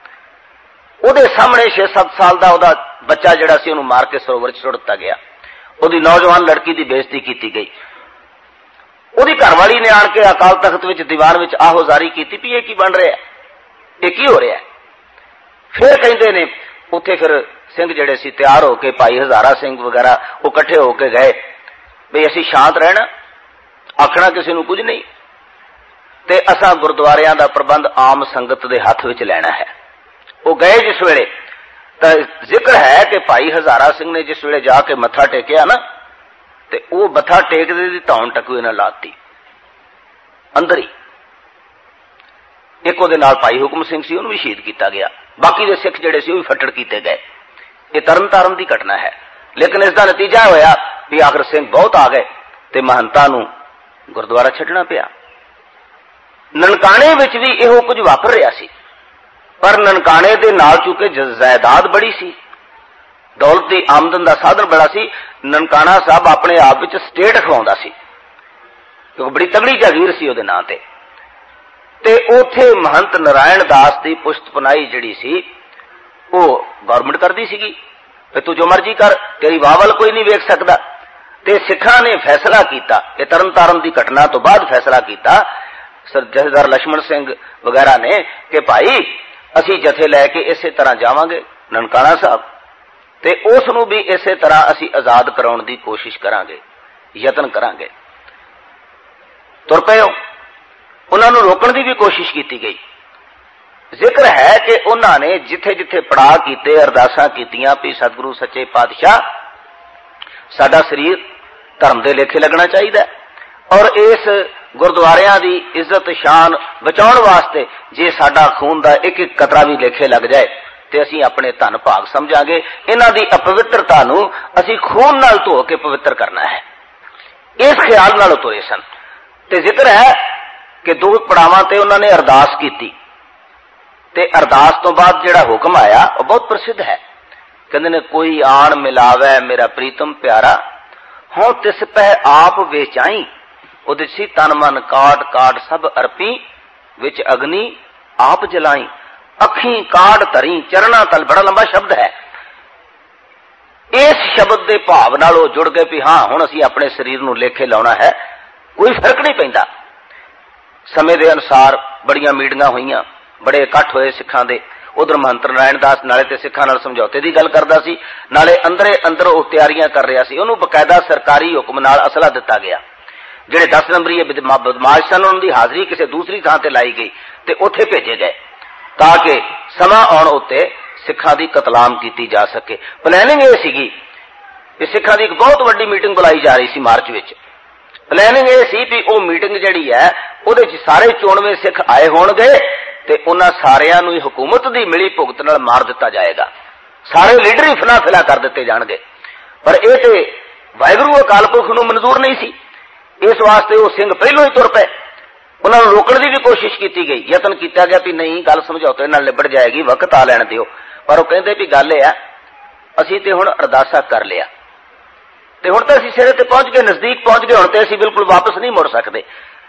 Speaker 2: ਉਹਦੇ ਸਾਹਮਣੇ 6-7 ਸਾਲ ਦਾ ਉਹਦਾ ਬੱਚਾ ਜਿਹੜਾ ਸੀ ਉਹਨੂੰ ਮਾਰ ਕੇ ਸਰੋਵਰ 'ਚ ਸੁੱਟ ਦਿੱਤਾ ਗਿਆ। ਉਹਦੀ ਨੌਜਵਾਨ ਲੜਕੀ ਦੀ ਬੇਇੱਜ਼ਤੀ ਕੀਤੀ ਗਈ। ਉਹਦੀ ਘਰਵਾਲੀ ਨੇ ਆਣ ਕੇ ਅਕਾਲ ਤਖਤ ਵਿੱਚ ਦੀਵਾਨ ਵਿੱਚ ਆਹੋਜ਼ਾਰੀ ਕੀਤੀ ਵੀ ਇਹ ਕੀ ਬਣ ਰਿਹਾ, ਇਹ ਕੀ ਹੋ ਰਿਹਾ। ਫਿਰ ਕਹਿੰਦੇ ਨੇ ਉੱਥੇ ਫਿਰ ਸਿੰਘ ਜਿਹੜੇ ਸੀ ਤਿਆਰ ਹੋ ਕੇ, ਭਾਈ ਹਜ਼ਾਰਾ ਸਿੰਘ ਵਗੈਰਾ ਉਹ ਇਕੱਠੇ ਹੋ ਕੇ ਗਏ ਵੀ ਅਸੀਂ ਸ਼ਾਂਤ ਰਹਿਣਾ, ਆਖਣਾ ਕਿਸੇ ਨੂੰ ਕੁਝ ਨਹੀਂ, ਤੇ ਅਸਾਂ ਗੁਰਦੁਆਰਿਆਂ ਦਾ ਪ੍ਰਬੰਧ ਆਮ ਸੰਗਤ ਦੇ ਹੱਥ ਵਿੱਚ ਲੈਣਾ ਹੈ। ਉਹ ਗਏ ਜਿਸ ਵੇਲੇ ਤਾਂ ਜ਼ਿਕਰ ਹੈ ਕਿ ਭਾਈ ਹਜ਼ਾਰਾ ਸਿੰਘ ਨੇ ਜਿਸ ਵੇਲੇ ਜਾ ਕੇ ਮੱਥਾ ਟੇਕਿਆ ਨਾ, ਤੇ ਉਹ ਮੱਥਾ ਟੇਕਦੇ ਦੀ ਧੌਣ ਟਕੂਏ ਨਾਲ ਲਾਤੀ ਅੰਦਰ ਹੀ। ਇੱਕ ਉਹਦੇ ਨਾਲ ਭਾਈ ਹੁਕਮ ਸਿੰਘ ਸੀ, ਉਹਨੂੰ ਵੀ ਸ਼ਹੀਦ ਕੀਤਾ ਗਿਆ। ਬਾਕੀ ਦੇ ਸਿੱਖ ਜਿਹੜੇ ਸੀ ਉਹ ਵੀ ਫੱਟੜ ਕੀਤੇ ਗਏ। ਇਹ ਤਰਨਤਾਰਨ ਦੀ ਘਟਨਾ ਹੈ। ਲੇਕਿਨ ਇਸ ਦਾ ਨਤੀਜਾ ਹੋਇਆ ਵੀ ਆਖਰ ਸਿੰਘ ਬਹੁਤ ਆ ਗਏ ਤੇ ਮਹੰਤਾਂ ਨੂੰ ਗੁਰਦੁਆਰਾ ਛੱਡਣਾ ਪਿਆ। ਨਨਕਾਣੇ ਵਿੱਚ ਵੀ ਇਹੋ ਕੁਝ ਵਾਪਰ ਰਿਹਾ ਸੀ, ਪਰ ਨਨਕਾਣੇ ਦੇ ਨਾਲ ਚੁੱਕੇ ਜਾਇਦਾਦ ਬੜੀ ਸੀ, ਦੌਲਤ ਦੀ ਆਮਦਨ ਦਾ ਸਾਧਨ ਬੜਾ ਸੀ। ਨਨਕਾਣਾ ਸਾਹਿਬ ਆਪਣੇ ਆਪ ਵਿੱਚ ਸਟੇਟ ਖਵਾਉਂਦਾ ਸੀ, ਕਿਉਂਕਿ ਬੜੀ ਤਗੜੀ ਜਾਗੀਰ ਸੀ ਉਹਦੇ ਨਾਂ ਤੇ ਉੱਥੇ ਮਹੰਤ ਨਾਰਾਇਣ ਦਾਸ ਦੀ ਪੁਸ਼ਤਪਨਾਹੀ ਜਿਹੜੀ ਸੀ ਉਹ ਗਵਰਨਮੈਂਟ ਕਰਦੀ ਸੀਗੀ ਵੀ ਤੂੰ ਜੋ ਮਰਜ਼ੀ ਕਰ, ਤੇਰੀ ਵਾਵਲ ਕੋਈ ਨਹੀਂ ਵੇਖ ਸਕਦਾ। ਤੇ ਸਿੱਖਾਂ ਨੇ ਫੈਸਲਾ ਕੀਤਾ, ਇਹ ਤਰਨਤਾਰਨ ਦੀ ਘਟਨਾ ਤੋਂ ਬਾਅਦ ਫੈਸਲਾ ਕੀਤਾ ਜਥੇਦਾਰ ਲక్ష్మణ ਸਿੰਘ ਵਗੈਰਾ ਨੇ ਕਿ ਭਾਈ ਅਸੀਂ ਜਥੇ ਲੈ ਕੇ ਇਸੇ ਤਰ੍ਹਾਂ ਜਾਵਾਂਗੇ ਨਨਕਾਣਾ ਸਾਹਿਬ, ਤੇ ਉਸ ਨੂੰ ਵੀ ਇਸੇ ਤਰ੍ਹਾਂ ਅਸੀਂ ਆਜ਼ਾਦ ਕਰਾਉਣ ਦੀ ਕੋਸ਼ਿਸ਼ ਕਰਾਂਗੇ, ਯਤਨ ਕਰਾਂਗੇ। ਤੁਰ ਪਏ। ਉਹਨਾਂ ਨੂੰ ਰੋਕਣ ਦੀ ਵੀ ਕੋਸ਼ਿਸ਼ ਕੀਤੀ ਗਈ। ਜ਼ਿਕਰ ਹੈ ਕਿ ਉਹਨਾਂ ਨੇ ਜਿੱਥੇ ਜਿੱਥੇ ਪੜਾਅ ਕੀਤੇ, ਅਰਦਾਸਾਂ ਕੀਤੀਆਂ ਵੀ ਸਤਿਗੁਰੂ ਸੱਚੇ ਪਾਤਸ਼ਾਹ ਸਾਡਾ ਸਰੀਰ ਧਰਮ ਦੇ ਲੇਖੇ ਲੱਗਣਾ ਚਾਹੀਦਾ, ਔਰ ਇਸ ਗੁਰਦੁਆਰਿਆਂ ਦੀ ਇੱਜ਼ਤ ਸ਼ਾਨ ਬਚਾਉਣ ਵਾਸਤੇ ਜੇ ਸਾਡਾ ਖੂਨ ਦਾ ਇੱਕ ਇੱਕ ਕਤਰਾ ਵੀ ਲੇਖੇ ਲੱਗ ਜਾਏ ਤੇ ਅਸੀਂ ਆਪਣੇ ਧਨ ਭਾਗ ਸਮਝਾਂਗੇ। ਇਹਨਾਂ ਦੀ ਅਪਵਿੱਤਰਤਾ ਨੂੰ ਅਸੀਂ ਖੂਨ ਨਾਲ ਧੋ ਕੇ ਪਵਿੱਤਰ ਕਰਨਾ ਹੈ। ਇਸ ਖਿਆਲ ਨਾਲ ਤੁਰੇ ਸਨ। ਤੇ ਜ਼ਿਕਰ ਹੈ ਕਿ 2 ਪੜਾਵਾਂ ਤੇ ਉਹਨਾਂ ਨੇ ਅਰਦਾਸ ਕੀਤੀ, ਤੇ ਅਰਦਾਸ ਤੋਂ ਬਾਅਦ ਜਿਹੜਾ ਹੁਕਮ ਆਇਆ ਉਹ ਬਹੁਤ ਪ੍ਰਸਿੱਧ ਹੈ। ਕਹਿੰਦੇ ਨੇ ਕੋਈ ਆਣ ਮਿਲਾਵੇ ਮੇਰਾ ਪ੍ਰੀਤਮ ਪਿਆਰਾ, ਹੋਂ ਤਿਸ ਪਹਿ ਆਪ ਵੇਚਾਈ, ਉਹਦੇ ਸੀ ਤਨ ਮਨ ਕਾਟ ਕਾਟ ਸਭ ਅਰਪੀ, ਵਿੱਚ ਅਗਨੀ ਆਪ ਜਲਾਈ, ਅੱਖੀਂ ਕਾੜ ਧਰੀ ਚਰਣਾ ਤਲ। ਬੜਾ ਲੰਬਾ ਸ਼ਬਦ ਹੈ। ਇਸ ਸ਼ਬਦ ਦੇ ਭਾਵ ਨਾਲ ਉਹ ਜੁੜ ਗਏ ਵੀ ਹਾਂ ਹੁਣ ਅਸੀਂ ਆਪਣੇ ਸਰੀਰ ਨੂੰ ਲੇਖੇ ਲਾਉਣਾ ਹੈ, ਕੋਈ ਫਰਕ ਨਹੀਂ ਪੈਂਦਾ। ਸਮੇਂ ਦੇ ਅਨੁਸਾਰ ਬੜੀਆਂ ਮੀਟਿੰਗਾਂ ਹੋਈਆਂ, ਬੜੇ ਇਕੱਠ ਹੋਏ ਸਿੱਖਾਂ ਦੇ। ਉਧਰ ਮਹੰਤ ਨਾਰਾਇਣ ਦਾਸ ਨਾਲੇ ਤੇ ਸਿੱਖਾਂ ਨਾਲ ਸਮਝੌਤੇ ਦੀ ਗੱਲ ਕਰਦਾ ਸੀ, ਨਾਲੇ ਅੰਦਰੇ ਅੰਦਰ ਉਹ ਤਿਆਰੀਆਂ ਕਰ ਰਿਹਾ ਸੀ। ਉਹਨੂੰ ਬਕਾਇਦਾ ਸਰਕਾਰੀ ਹੁਕਮ ਨਾਲ ਅਸਲਾ ਦਿੱਤਾ ਗਿਆ। ਜਿਹੜੇ 10 ਨੰਬਰੀ ਬਦਮਾਸ਼ ਸਨ ਉਹਨਾਂ ਦੀ ਹਾਜ਼ਰੀ ਕਿਸੇ ਦੂਸਰੀ ਥਾਂ ਤੇ ਲਾਈ ਗਈ ਤੇ ਉੱਥੇ ਭੇਜੇ ਗਏ ਤਾਂ ਕਿ ਸਮਾਂ ਆਉਣ ਉੱਤੇ ਸਿੱਖਾਂ ਦੀ ਕਤਲਾਮ ਕੀਤੀ ਜਾ ਸਕੇ। ਪਲੈਨਿੰਗ ਇਹ ਸੀਗੀ ਕਿ ਸਿੱਖਾਂ ਦੀ ਇੱਕ ਬਹੁਤ ਵੱਡੀ ਮੀਟਿੰਗ ਬੁਲਾਈ ਜਾ ਰਹੀ ਸੀ ਮਾਰਚ ਵਿੱਚ। ਪਲੈਨਿੰਗ ਇਹ ਸੀ ਵੀ ਉਹ ਮੀਟਿੰਗ ਜਿਹੜੀ ਹੈ ਉਹਦੇ 'ਚ ਸਾਰੇ ਚੋਣਵੇਂ ਸਿੱਖ ਆਏ ਹੋਣਗੇ ਤੇ ਉਹਨਾਂ ਸਾਰਿਆਂ ਨੂੰ ਹੀ ਹਕੂਮਤ ਦੀ ਮਿਲੀ ਭੁਗਤ ਨਾਲ ਮਾਰ ਦਿੱਤਾ ਜਾਏਗਾ। ਸਾਰੇ ਲੀਡਰ ਹੀ ਫਨਾ ਫਿਲਾ ਕਰ ਦਿੱਤੇ ਜਾਣਗੇ। ਪਰ ਇਹ ਤੇ ਵਾਹਿਗੁਰੂ ਅਕਾਲ ਪੁਰਖ ਨੂੰ ਮਨਜ਼ੂਰ ਨਹੀਂ ਸੀ। ਇਸ ਵਾਸਤੇ ਉਹ ਸਿੰਘ ਪਹਿਲੋਂ ਹੀ ਤੁਰ ਪਏ। ਉਹਨਾਂ ਨੂੰ ਰੋਕਣ ਦੀ ਵੀ ਕੋਸ਼ਿਸ਼ ਕੀਤੀ ਗਈ, ਯਤਨ ਕੀਤਾ ਗਿਆ ਵੀ ਨਹੀਂ ਗੱਲ ਸਮਝੌਤੇ ਨਾਲ ਨਿਬੜ ਜਾਏਗੀ, ਵਕਤ ਆ ਲੈਣ ਦਿਓ। ਪਰ ਉਹ ਕਹਿੰਦੇ ਵੀ ਗੱਲ ਇਹ ਆ ਅਸੀਂ ਤੇ ਹੁਣ ਅਰਦਾਸਾ ਕਰ ਲਿਆ ਤੇ ਹੁਣ ਤਾਂ ਅਸੀਂ ਸਿਰੇ ਤੇ ਪਹੁੰਚ ਗਏ, ਨਜ਼ਦੀਕ ਪਹੁੰਚ ਗਏ, ਹੁਣ ਤੇ ਅਸੀਂ ਬਿਲਕੁਲ ਵਾਪਸ ਨਹੀਂ ਮੁੜ ਸਕਦੇ।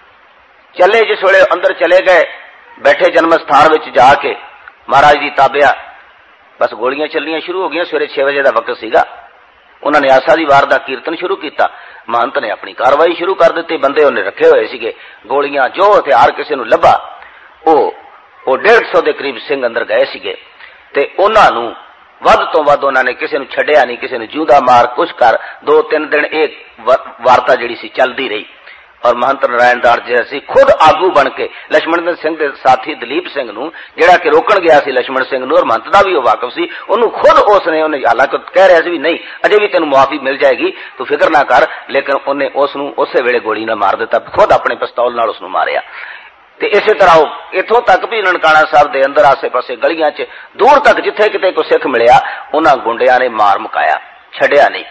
Speaker 2: ਚੱਲੇ ਜਿਸ ਵੇਲੇ ਅੰਦਰ ਚਲੇ ਗਏ, ਬੈਠੇ ਜਨਮ ਸਥਾਨ ਵਿੱਚ ਜਾ ਕੇ ਮਹਾਰਾਜ ਦੀ ਤਾਬਿਆ ਬਸ ਗੋਲੀਆਂ ਚੱਲਣੀਆਂ ਸ਼ੁਰੂ ਹੋ ਗਈਆਂ। ਸਵੇਰੇ 6 ਵਜੇ ਦਾ ਵਕਤ ਸੀਗਾ। ਉਹਨਾਂ ਨੇ ਆਸਾ ਦੀ ਵਾਰ ਦਾ ਕੀਰਤਨ ਸ਼ੁਰੂ ਕੀਤਾ। ਮਹੰਤ ਨੇ ਆਪਣੀ ਕਾਰਵਾਈ ਸ਼ੁਰੂ ਕਰ ਦਿੱਤੀ। ਬੰਦੇ ਉਹਨੇ ਰੱਖੇ ਹੋਏ ਸੀਗੇ, ਗੋਲੀਆਂ ਜੋ ਹਥਿਆਰ ਕਿਸੇ ਨੂੰ ਲੱਭਾ ਉਹ 150 ਦੇ ਕਰੀਬ ਸਿੰਘ ਅੰਦਰ ਗਏ ਸੀਗੇ ਤੇ ਉਹਨਾਂ ਨੂੰ ਵੱਧ ਤੋਂ ਵੱਧ ਉਹਨਾਂ ਨੇ ਕਿਸੇ ਨੂੰ ਛੱਡਿਆ ਨਹੀਂ, ਕਿਸੇ ਨੂੰ ਜਿਉਂਦਾ ਮਾਰ ਕੁਛ ਕਰ। 2-3 ਦਿਨ ਇਹ ਵਾਰਤਾ ਜਿਹੜੀ ਸੀ ਚੱਲਦੀ ਰਹੀ। ਔਰ ਮਹੰਤ ਨਾਰਾਇਣ ਦਾਸ ਜਿਹੜਾ ਸੀ ਖੁਦ ਆਗੂ ਬਣ ਕੇ ਲక్ష్మణ ਸਿੰਘ ਦੇ ਸਾਥੀ ਦਲੀਪ ਸਿੰਘ ਨੂੰ, ਜਿਹੜਾ ਕਿ ਰੋਕਣ ਗਿਆ ਸੀ ਲక్ష్మణ ਸਿੰਘ ਨੂੰ, ਔਰ ਮਹੰਤ ਦਾ ਵੀ ਉਹ ਵਾਕਿਫ ਸੀ, ਉਹਨੂੰ ਖੁਦ ਉਹਨੇ ਹਾਲਾਂਕਿ ਕਹਿ ਰਿਹਾ ਸੀ ਵੀ ਨਹੀਂ ਅਜੇ ਵੀ ਤੈਨੂੰ ਮੁਆਫੀ ਮਿਲ ਜਾਏਗੀ, ਤੂੰ ਫਿਕਰ ਨਾ ਕਰ, ਲੇਕਿਨ ਉਹਨੇ ਉਸ ਨੂੰ ਉਸੇ ਵੇਲੇ ਗੋਲੀ ਨਾਲ ਮਾਰ ਦਿੱਤਾ, ਖੁਦ ਆਪਣੇ ਪਿਸਤੌਲ ਨਾਲ ਉਸ ਨੂੰ ਮਾਰਿਆ। ਤੇ ਇਸੇ ਤਰ੍ਹਾਂ ਉਹ ਇੱਥੋਂ ਤੱਕ ਵੀ ਨਨਕਾਣਾ ਸਾਹਿਬ ਦੇ ਅੰਦਰ ਆਸੇ-ਪਾਸੇ ਗਲੀਆਂ 'ਚ ਦੂਰ ਤੱਕ ਜਿੱਥੇ ਕਿਤੇ ਕੋਈ ਸਿੱਖ ਮਿਲਿਆ ਉਹਨਾਂ ਗੁੰਡਿਆਂ ਨੇ ਮਾਰ ਮੁਕਾਇਆ, ਛੱਡਿਆ ਨਹੀਂ।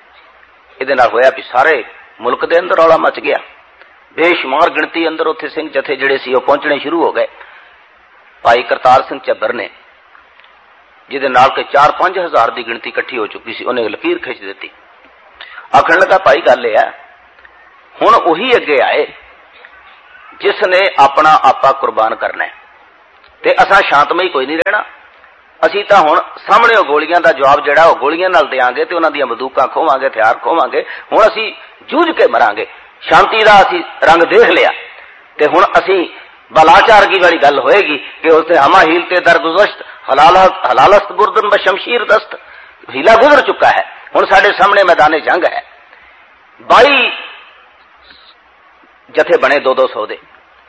Speaker 2: ਇਹਦੇ ਨਾਲ ਹੋਇਆ ਵੀ ਸਾਰੇ ਮੁਲਕ ਦੇ ਅੰਦਰ ਰੌਲਾ ਮਚ ਗਿਆ। ਬੇਸ਼ੁਮਾਰ ਗਿਣਤੀ ਅੰਦਰ ਉੱਥੇ ਸਿੰਘ ਜਥੇ ਜਿਹੜੇ ਸੀ ਉਹ ਪਹੁੰਚਣੇ ਸ਼ੁਰੂ ਹੋ ਗਏ। ਭਾਈ ਕਰਤਾਰ ਸਿੰਘ ਝੱਬਰ ਨੇ, ਜਿਹਦੇ ਨਾਲ ਕਿ 4-5 ਹਜ਼ਾਰ ਦੀ ਗਿਣਤੀ ਇਕੱਠੀ ਹੋ ਚੁੱਕੀ ਸੀ, ਉਹਨੇ ਲਕੀਰ ਖਿੱਚ ਦਿੱਤੀ। ਆਖਣ ਲੱਗਾ ਭਾਈ ਗੱਲ ਇਹ ਹੈ ਹੁਣ ਉਹੀ ਅੱਗੇ ਆਏ जिसने अपना आपा कुर्बान करना है। ते असां शांतमई कोई नहीं रहना। असीं तां हुण सामणे गोलियां दा जवाब जिहड़ा ओह गोलियां नाल देवांगे ते उन्हां दीयां बंदूकां खोवांगे, हथियार खोवांगे। हुण असीं जूझ के मरांगे। शांति दा असीं रंग देख लिया ते हुण असीं बलाचारगी वाली गल होएगी कि उसने हमा हील ते दरगुज़श्त हलालस्त बुरदन व शमशीर दस्त। हीला गुजर चुका है, हुण साडे सामने मैदाने जंग है। 22 जथे बने 200-200 दे,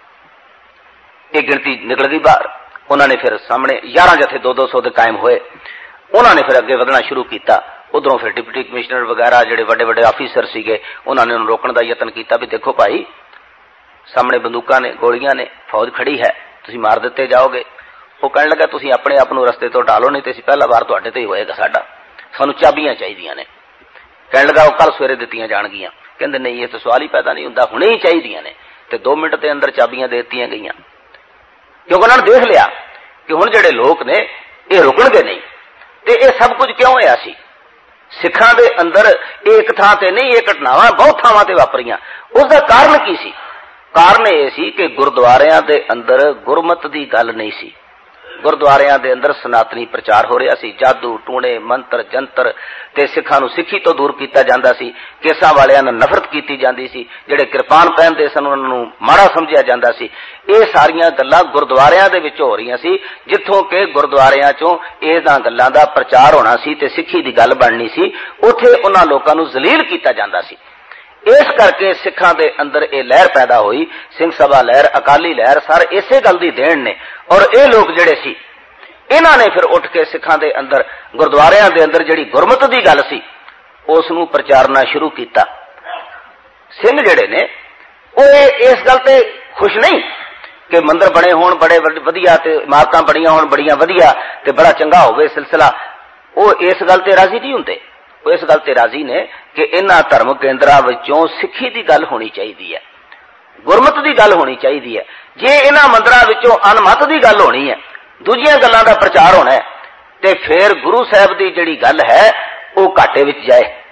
Speaker 2: एक गिनती निकल गई बाहर। उन्होंने फिर सामने 11 जथे 200-200 दे कायम होए। उन्होंने फिर अगे वधना शुरू किया। उधरों फिर डिप्टी कमिश्नर वगैरह जिहड़े वड्डे वड्डे आफिसर सीगे उन्होंने उन्हें रोकने का यतन किया भी देखो भाई सामने बंदूकां ने, गोलियां ने, फौज खड़ी है, तुसीं मार दिते जाओगे। वो कहने लगा तुसीं अपने आप नूं रस्ते तो टालो, नहीं तो असीं पहला वार तुहाडे ते ही होएगा साडा, सानूं चाबियां चाहीदियां ने। कहने लगा वो कल सवेरे दित्तियां जाणगियां। कहंदे नहीं ये तो सवाल ही पैदा नहीं हुंदा, हुणे ही चाहीदियां ने। ते 2 मिनट के अंदर चाबियां दे दित्तियां गईयां, क्योंकि उन्होंने देख लिया कि हुण जिहड़े लोक ने ये रुकणगे नहीं। ते ये सब कुछ क्यों होया सी? सिखां दे अंदर एक थां ते नहीं, ये घटनावां बहुत थावां ते वापरीआं। उसदा कारण की सी? कारण यह सी कि गुरुद्वारियां दे अंदर गुरमत दी गल नहीं सी। गुरुद्वारियां दे अंदर सनातनी प्रचार हो रहा सी। जादू टूणे मंत्र जंतर ते सिखां नूं सिੱਖੀ तो दूर किया जांदा सी। केसां वालियां नाल नफरत की जांदी सी। जिहड़े किरपान पहनदे सन उन्हां नूं माड़ा समझिया जांदा सी। ये सारियां गल्लां गुरुद्वारियां दे विच हो रहीआं सी, जिथों कि गुरुद्वारियां चों इन्हां गल्लां दा प्रचार होना सी ते सिੱਖੀ दी गल बननी सी। उत्थे उन्हां लोकां नूं जलील किया जांदा सी। इस करके सिखां दे अंदर ये लहर पैदा हुई। सिंह सभा लहर, अकाली लहर सारे इसे गल दी देन ने। और ये लोग जिहड़े सी इन्हां ने फिर उठ के सिखां दे अंदर गुरुद्वारियां दे अंदर जिहड़ी गुरमत दी गल सी उस नूं प्रचारना शुरू किया। सिंह जिहड़े ने वो इस गल ते खुश नहीं कि मंदिर बने होण बड़े वधिया ते इमारतां बणीआं होण बड़ियां वधिया ते बड़ा चंगा होवे सिलसिला। वो इस गल ते राजी नहीं हुंदे। वो इस गल ते राजी ने कि इन्हां धर्म केंद्रां विचों सिੱਖੀ दी गल होनी चाहिदी है, गुरमत दी गल होनी चाहिदी है। जे इन्हां मंदिरां विचों अनमत दी गल होनी है, दूजियां गल्लां दा प्रचार होना है, ते फिर गुरु साहब दी जिहड़ी गल है वो घाटे विच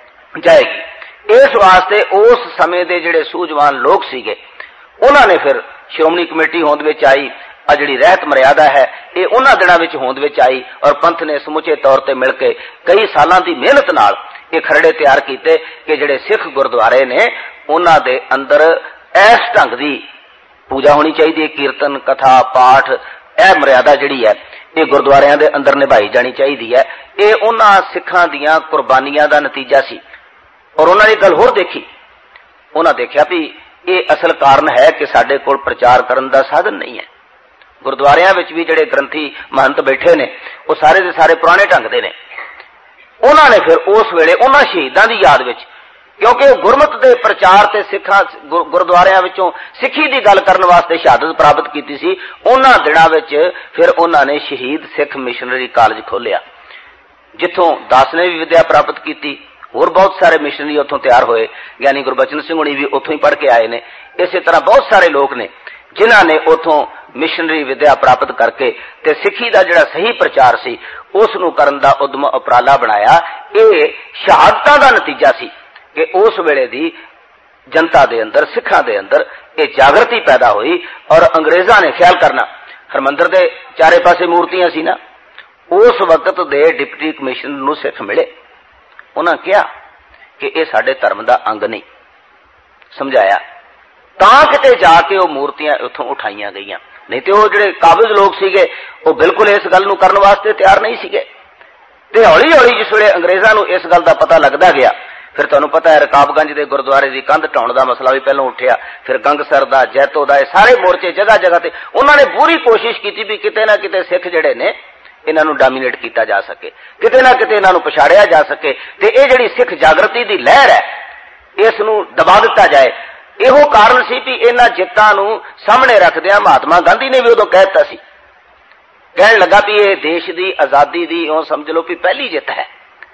Speaker 2: जाएगी। इस वास्ते उस समय दे जिहड़े सूझवान लोग सीगे उन्हां ने फिर श्रोमणी कमेटी होंद विच आई। आ जिहड़ी रहत मर्यादा है ये उन्हां दिनां विच होंद विच आई और पंथ ने समुचे तौर ते मिल के कई सालां दी मेहनत नाल ये खरड़े तैयार कीते कि जिहड़े सिख गुरुद्वारे ने उन्हां दे अंदर इस ढंग दी पूजा होनी चाहिए, कीर्तन कथा पाठ यह मर्यादा जिहड़ी है ये गुरुद्वारियां दे अंदर निभाई जानी चाहिए है। ये उन्हां सिखां दीयां कुर्बानियां दा नतीजा सी। और उन्होंने गल होर देखी, उन्हां देखिया भी ये असल कारण है कि साडे कोल प्रचार करन दा साधन नहीं है। गुरुद्वारियां विच भी जिहड़े ग्रंथी महंत बैठे ने वो सारे दे सारे पुराने ढंग दे ने। उन्होंने फिर उस वेले उन्हां शहीदां दी याद विच, क्योंकि गुरमत दे प्रचार ते सिखां गुरुद्वारियां विचों सिੱਖੀ दी गल करन वास्ते शहादत प्राप्त कीती सी, उन्हां दिनां विच फिर उन्हां ने शहीद सिख मिशनरी कॉलेज खोलिया, जिथों दास ने भी विद्या प्राप्त की। होर बहुत सारे मिशनरी उत्थों तैयार होए। ज्ञानी गुरबचन सिंह हुणी भी उत्थों ही पढ़ के आए ने। इसे तरह बहुत सारे लोग ने जिन्हां ने उत्थों मिशनरी विद्या प्राप्त करके ते सिੱਖੀ दा जिहड़ा सही प्रचार सी उस नूं करन दा उद्यम उपराला बनाया। ये शहादतां दा नतीजा सी कि उस वेले दी जनता दे अंदर सिखां दे अंदर ये जागृति पैदा हुई। और अंग्रेजां ने ख्याल करना हरमंदर दे चारे पासे मूर्तियां सी ना, उस वक्त दे डिप्टी कमिश्नर नूं सिख मिले। उन्हां कहा कि यह साडे धर्म दा अंग नहीं, समझाया तां किते जाके वो मूर्तियां उत्थों उठाईयां गईयां। नहीं तो वो जिहड़े काबिज लोग सीगे वो बिल्कुल इस गल नूं करन वास्ते तैयार नहीं सीगे। ते हौली हौली जिस वेले अंग्रेजां नूं इस गल दा पता लगदा गया, फिर तुहानूं पता है रकाबगंज दे गुरुद्वारे दी कंध ढाउण दा मसला भी पहलों उठिया, फिर गंगसर दा, जैतो दा, सारे मोर्चे जगह जगह ते उन्हां ने पूरी कोशिश की भी किते ना किते सिख जिहड़े ने इन्हां नूं डोमीनेट किया जा सके, किते ना किते इन्हां नूं पछाड़िया जा सके ते इह जिहड़ी सिख जागृति दी लहर है इस नूं दबा दिता जाए। इहो कारण सी भी इन्हां जित्तां नूं सामने रखदिआं महात्मा गांधी ने भी उदों कह दित्ता सी, कहण लगा भी ये देश दी आजादी दी इउं समझ लो भी पहली जित है,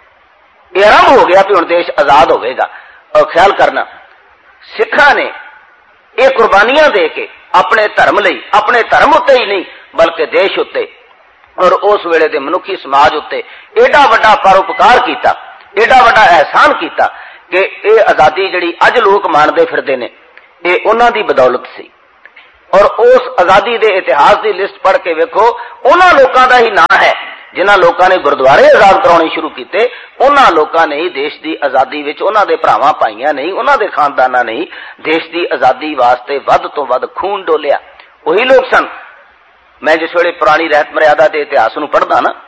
Speaker 2: ये आरंभ हो गया भी हुण देश आजाद होवेगा। और ख्याल करना सिखां ने ये कुर्बानियां दे के अपने धर्म लई, अपने धर्म उत्ते ही नहीं बल्कि देश उत्ते और उस वेले दे मनुखी समाज उत्ते एडा वड्डा परोपकार कीता, एडा वड्डा एहसान कीता कि ये आजादी जिहड़ी अज लोग माणदे फिरदे ने ये उन्हां दी बदौलत सी। और उस आजादी के इतिहास की लिस्ट पढ़ के वेखो, उन्होंने लोगों का ही नाम है जिन्हों लोगों ने गुरुद्वारे आजाद कराने शुरू किए, उन्होंने लोगों ने ही देश की आजादी विच उन्होंने भरावां भाईयां नहीं, उन्होंने खानदाना नहीं देश की आजादी वास्ते वध तो वध खून डोलिया। वही लोग सन। मैं जिस वेले पुरानी रहत मर्यादा के इतिहास नूं पढ़दा ना,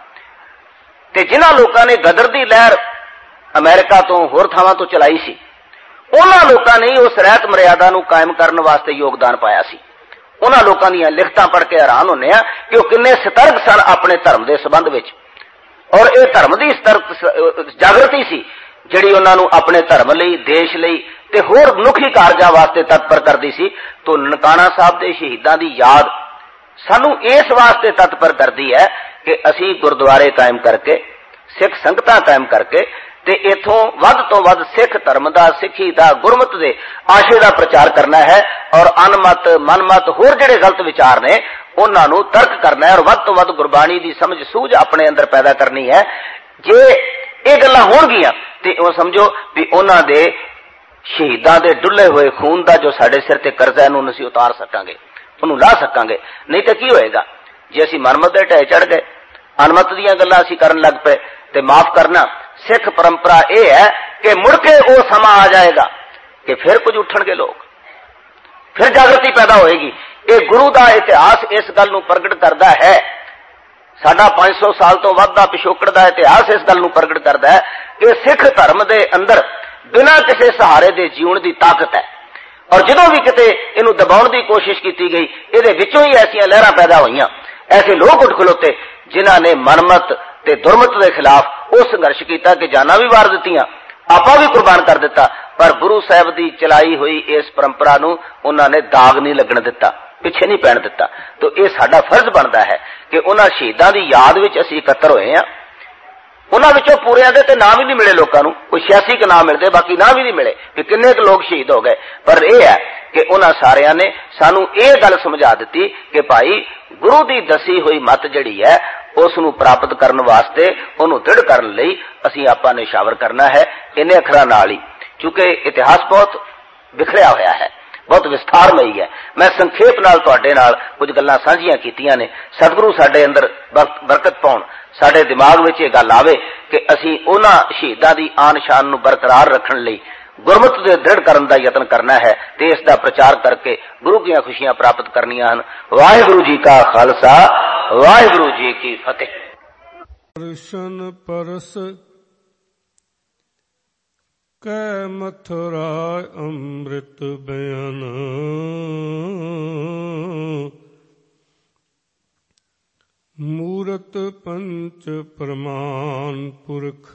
Speaker 2: ते जिन्हां लोगों ने गदर की लहर अमेरिका तो होर थावां तो चलाई सी, उन्हां लोगों ने उस रहत मर्यादा नूं कायम करने वास्ते योगदान पाया सी। उन्हां लोगों दी लिखतां पढ़ के हैरान होने आ कि वह किन्ने सतर्क सन अपने धर्म के संबंध विच, और यह धर्म की सतर्क जागृति सी जिहड़ी उन्हां नूं अपने धर्म लई, देश लई ते होर मनुखी कारजां वास्ते तत्पर करदी सी। तो ननकाणा साहब के शहीदां दी याद सानू इस वास्ते तत्पर करती है कि असी गुरुद्वारे कायम करके, सिख संगतां कायम करके ते इथों वध तो वध सिख धर्म दा, सिखी दा, गुरमत दे आशे दा प्रचार करना है, और अनमत, मनमत होर जिहड़े गलत विचार ने उन्हां नूं तर्क करना है, और वध तो वध गुरबाणी दी समझ सूझ अपने अंदर पैदा करनी है। जे ये गल्लां होणगीआं ते ओ समझो भी उन्हां दे शहीदां दे डुੱਲੇ होए खून दा जो साडे सिर ते करजा है, उहनूं असीं उतार सकांगे, उहनूं ला सकांगे। नहीं तो की होएगा जे असीं मनमत दे ढाए चढ़ गए, अनमत दीआं गल्लां असीं करन लग पए ते माफ करना। सिख परंपरा यह है कि मुड़ के वो समा आ जाएगा कि फिर कुछ उठणगे लोग, फिर जागृति पैदा होएगी। ये गुरु का इतिहास इस गल नूं प्रगट करता है। साडा 500 साल तो वध दा पिछोकड़ का इतिहास इस गल नूं प्रगट करता है कि सिख धर्म के अंदर बिना किसी सहारे के जीवन की ताकत है, और जदों भी किते इनू दबाउण की कोशिश की गई, इहदे विचों ही ऐसियां लहरां पैदा होईयां, ऐसे लोग उठ खलोते जिन्हां ने मनमत ते दुरमत के खिलाफ वो संघर्ष किया कि जाना भी वार दित्तियां, आपा भी कुर्बान कर दिता, पर गुरु साहब की चलाई हुई इस परंपरा नूं उन्होंने दाग नहीं लगन दिता, पिछे नहीं पैण दिता। तो यह साडा फर्ज बनता है कि उन्हां शहीदां की याद विच असीं इकत्तर होए हां। उन्हां विचों पूरियां दे ते नाम ही नहीं मिले लोकां नूं, कोई 86 के नाम मिलते, बाकी नाम ही नहीं मिले कि किन्ने के लोग शहीद हो गए। पर यह है कि उन्हां सारियां ने सानू ये गल समझा दी कि भाई गुरु की दसी हुई मत जिहड़ी है उसनूं प्राप्त करने वास्ते, उन्होंने दृढ़ करने लई असीं आपां निशावर करना है इन्हें अखरां नाल ही। चूंकि इतिहास बहुत बिखरिया होया है, बहुत विस्तारमई है। मैं संखेप नाल तुहाडे नाल कुछ गल्लां सांझियां कीतियां ने। सतगुरु साडे अंदर बरकत पाउण, साडे दिमाग विच इह गल आवे कि असीं उन्हां शहीदां दी आन शान नूं बरकरार रखण लई गुरमत दे दृढ़ करन दा यतन करना है ते इस दा प्रचार करके गुरु कीआं खुशियां प्राप्त करनियां हन। वाहिगुरू जी का खालसा, वाहिगुरू जी की फतेह।
Speaker 3: दर्शन परस कै मथुरा अमृत बयान, मूरत पंच प्रमाण पुरख,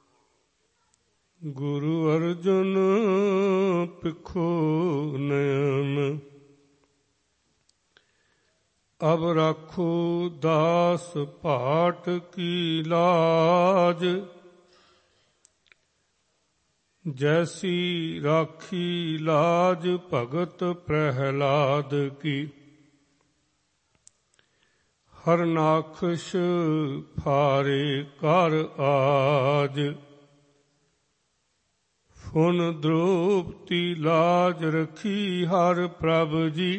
Speaker 3: गुरु अर्जुन पिखो नयन। अब राखो दास पाट की लाज, जैसी राखी लाज भगत प्रहलाद की। हरनाखश फारे कर आज, फुन द्रोपती लाज रखी हर प्रभ जी।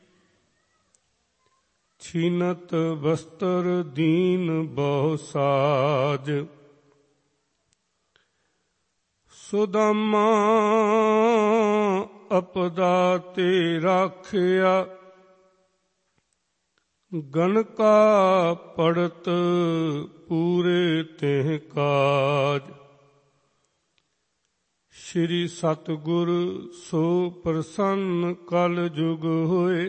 Speaker 3: छीनत वस्त्र दीन बहु साज, सुदामा अपदा ते राखिया। गणका पड़त पूरे तेह काज, श्री सतगुर सो प्रसन्न कल जुग होए।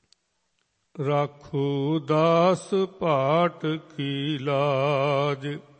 Speaker 3: राखो दास पाट की लाज।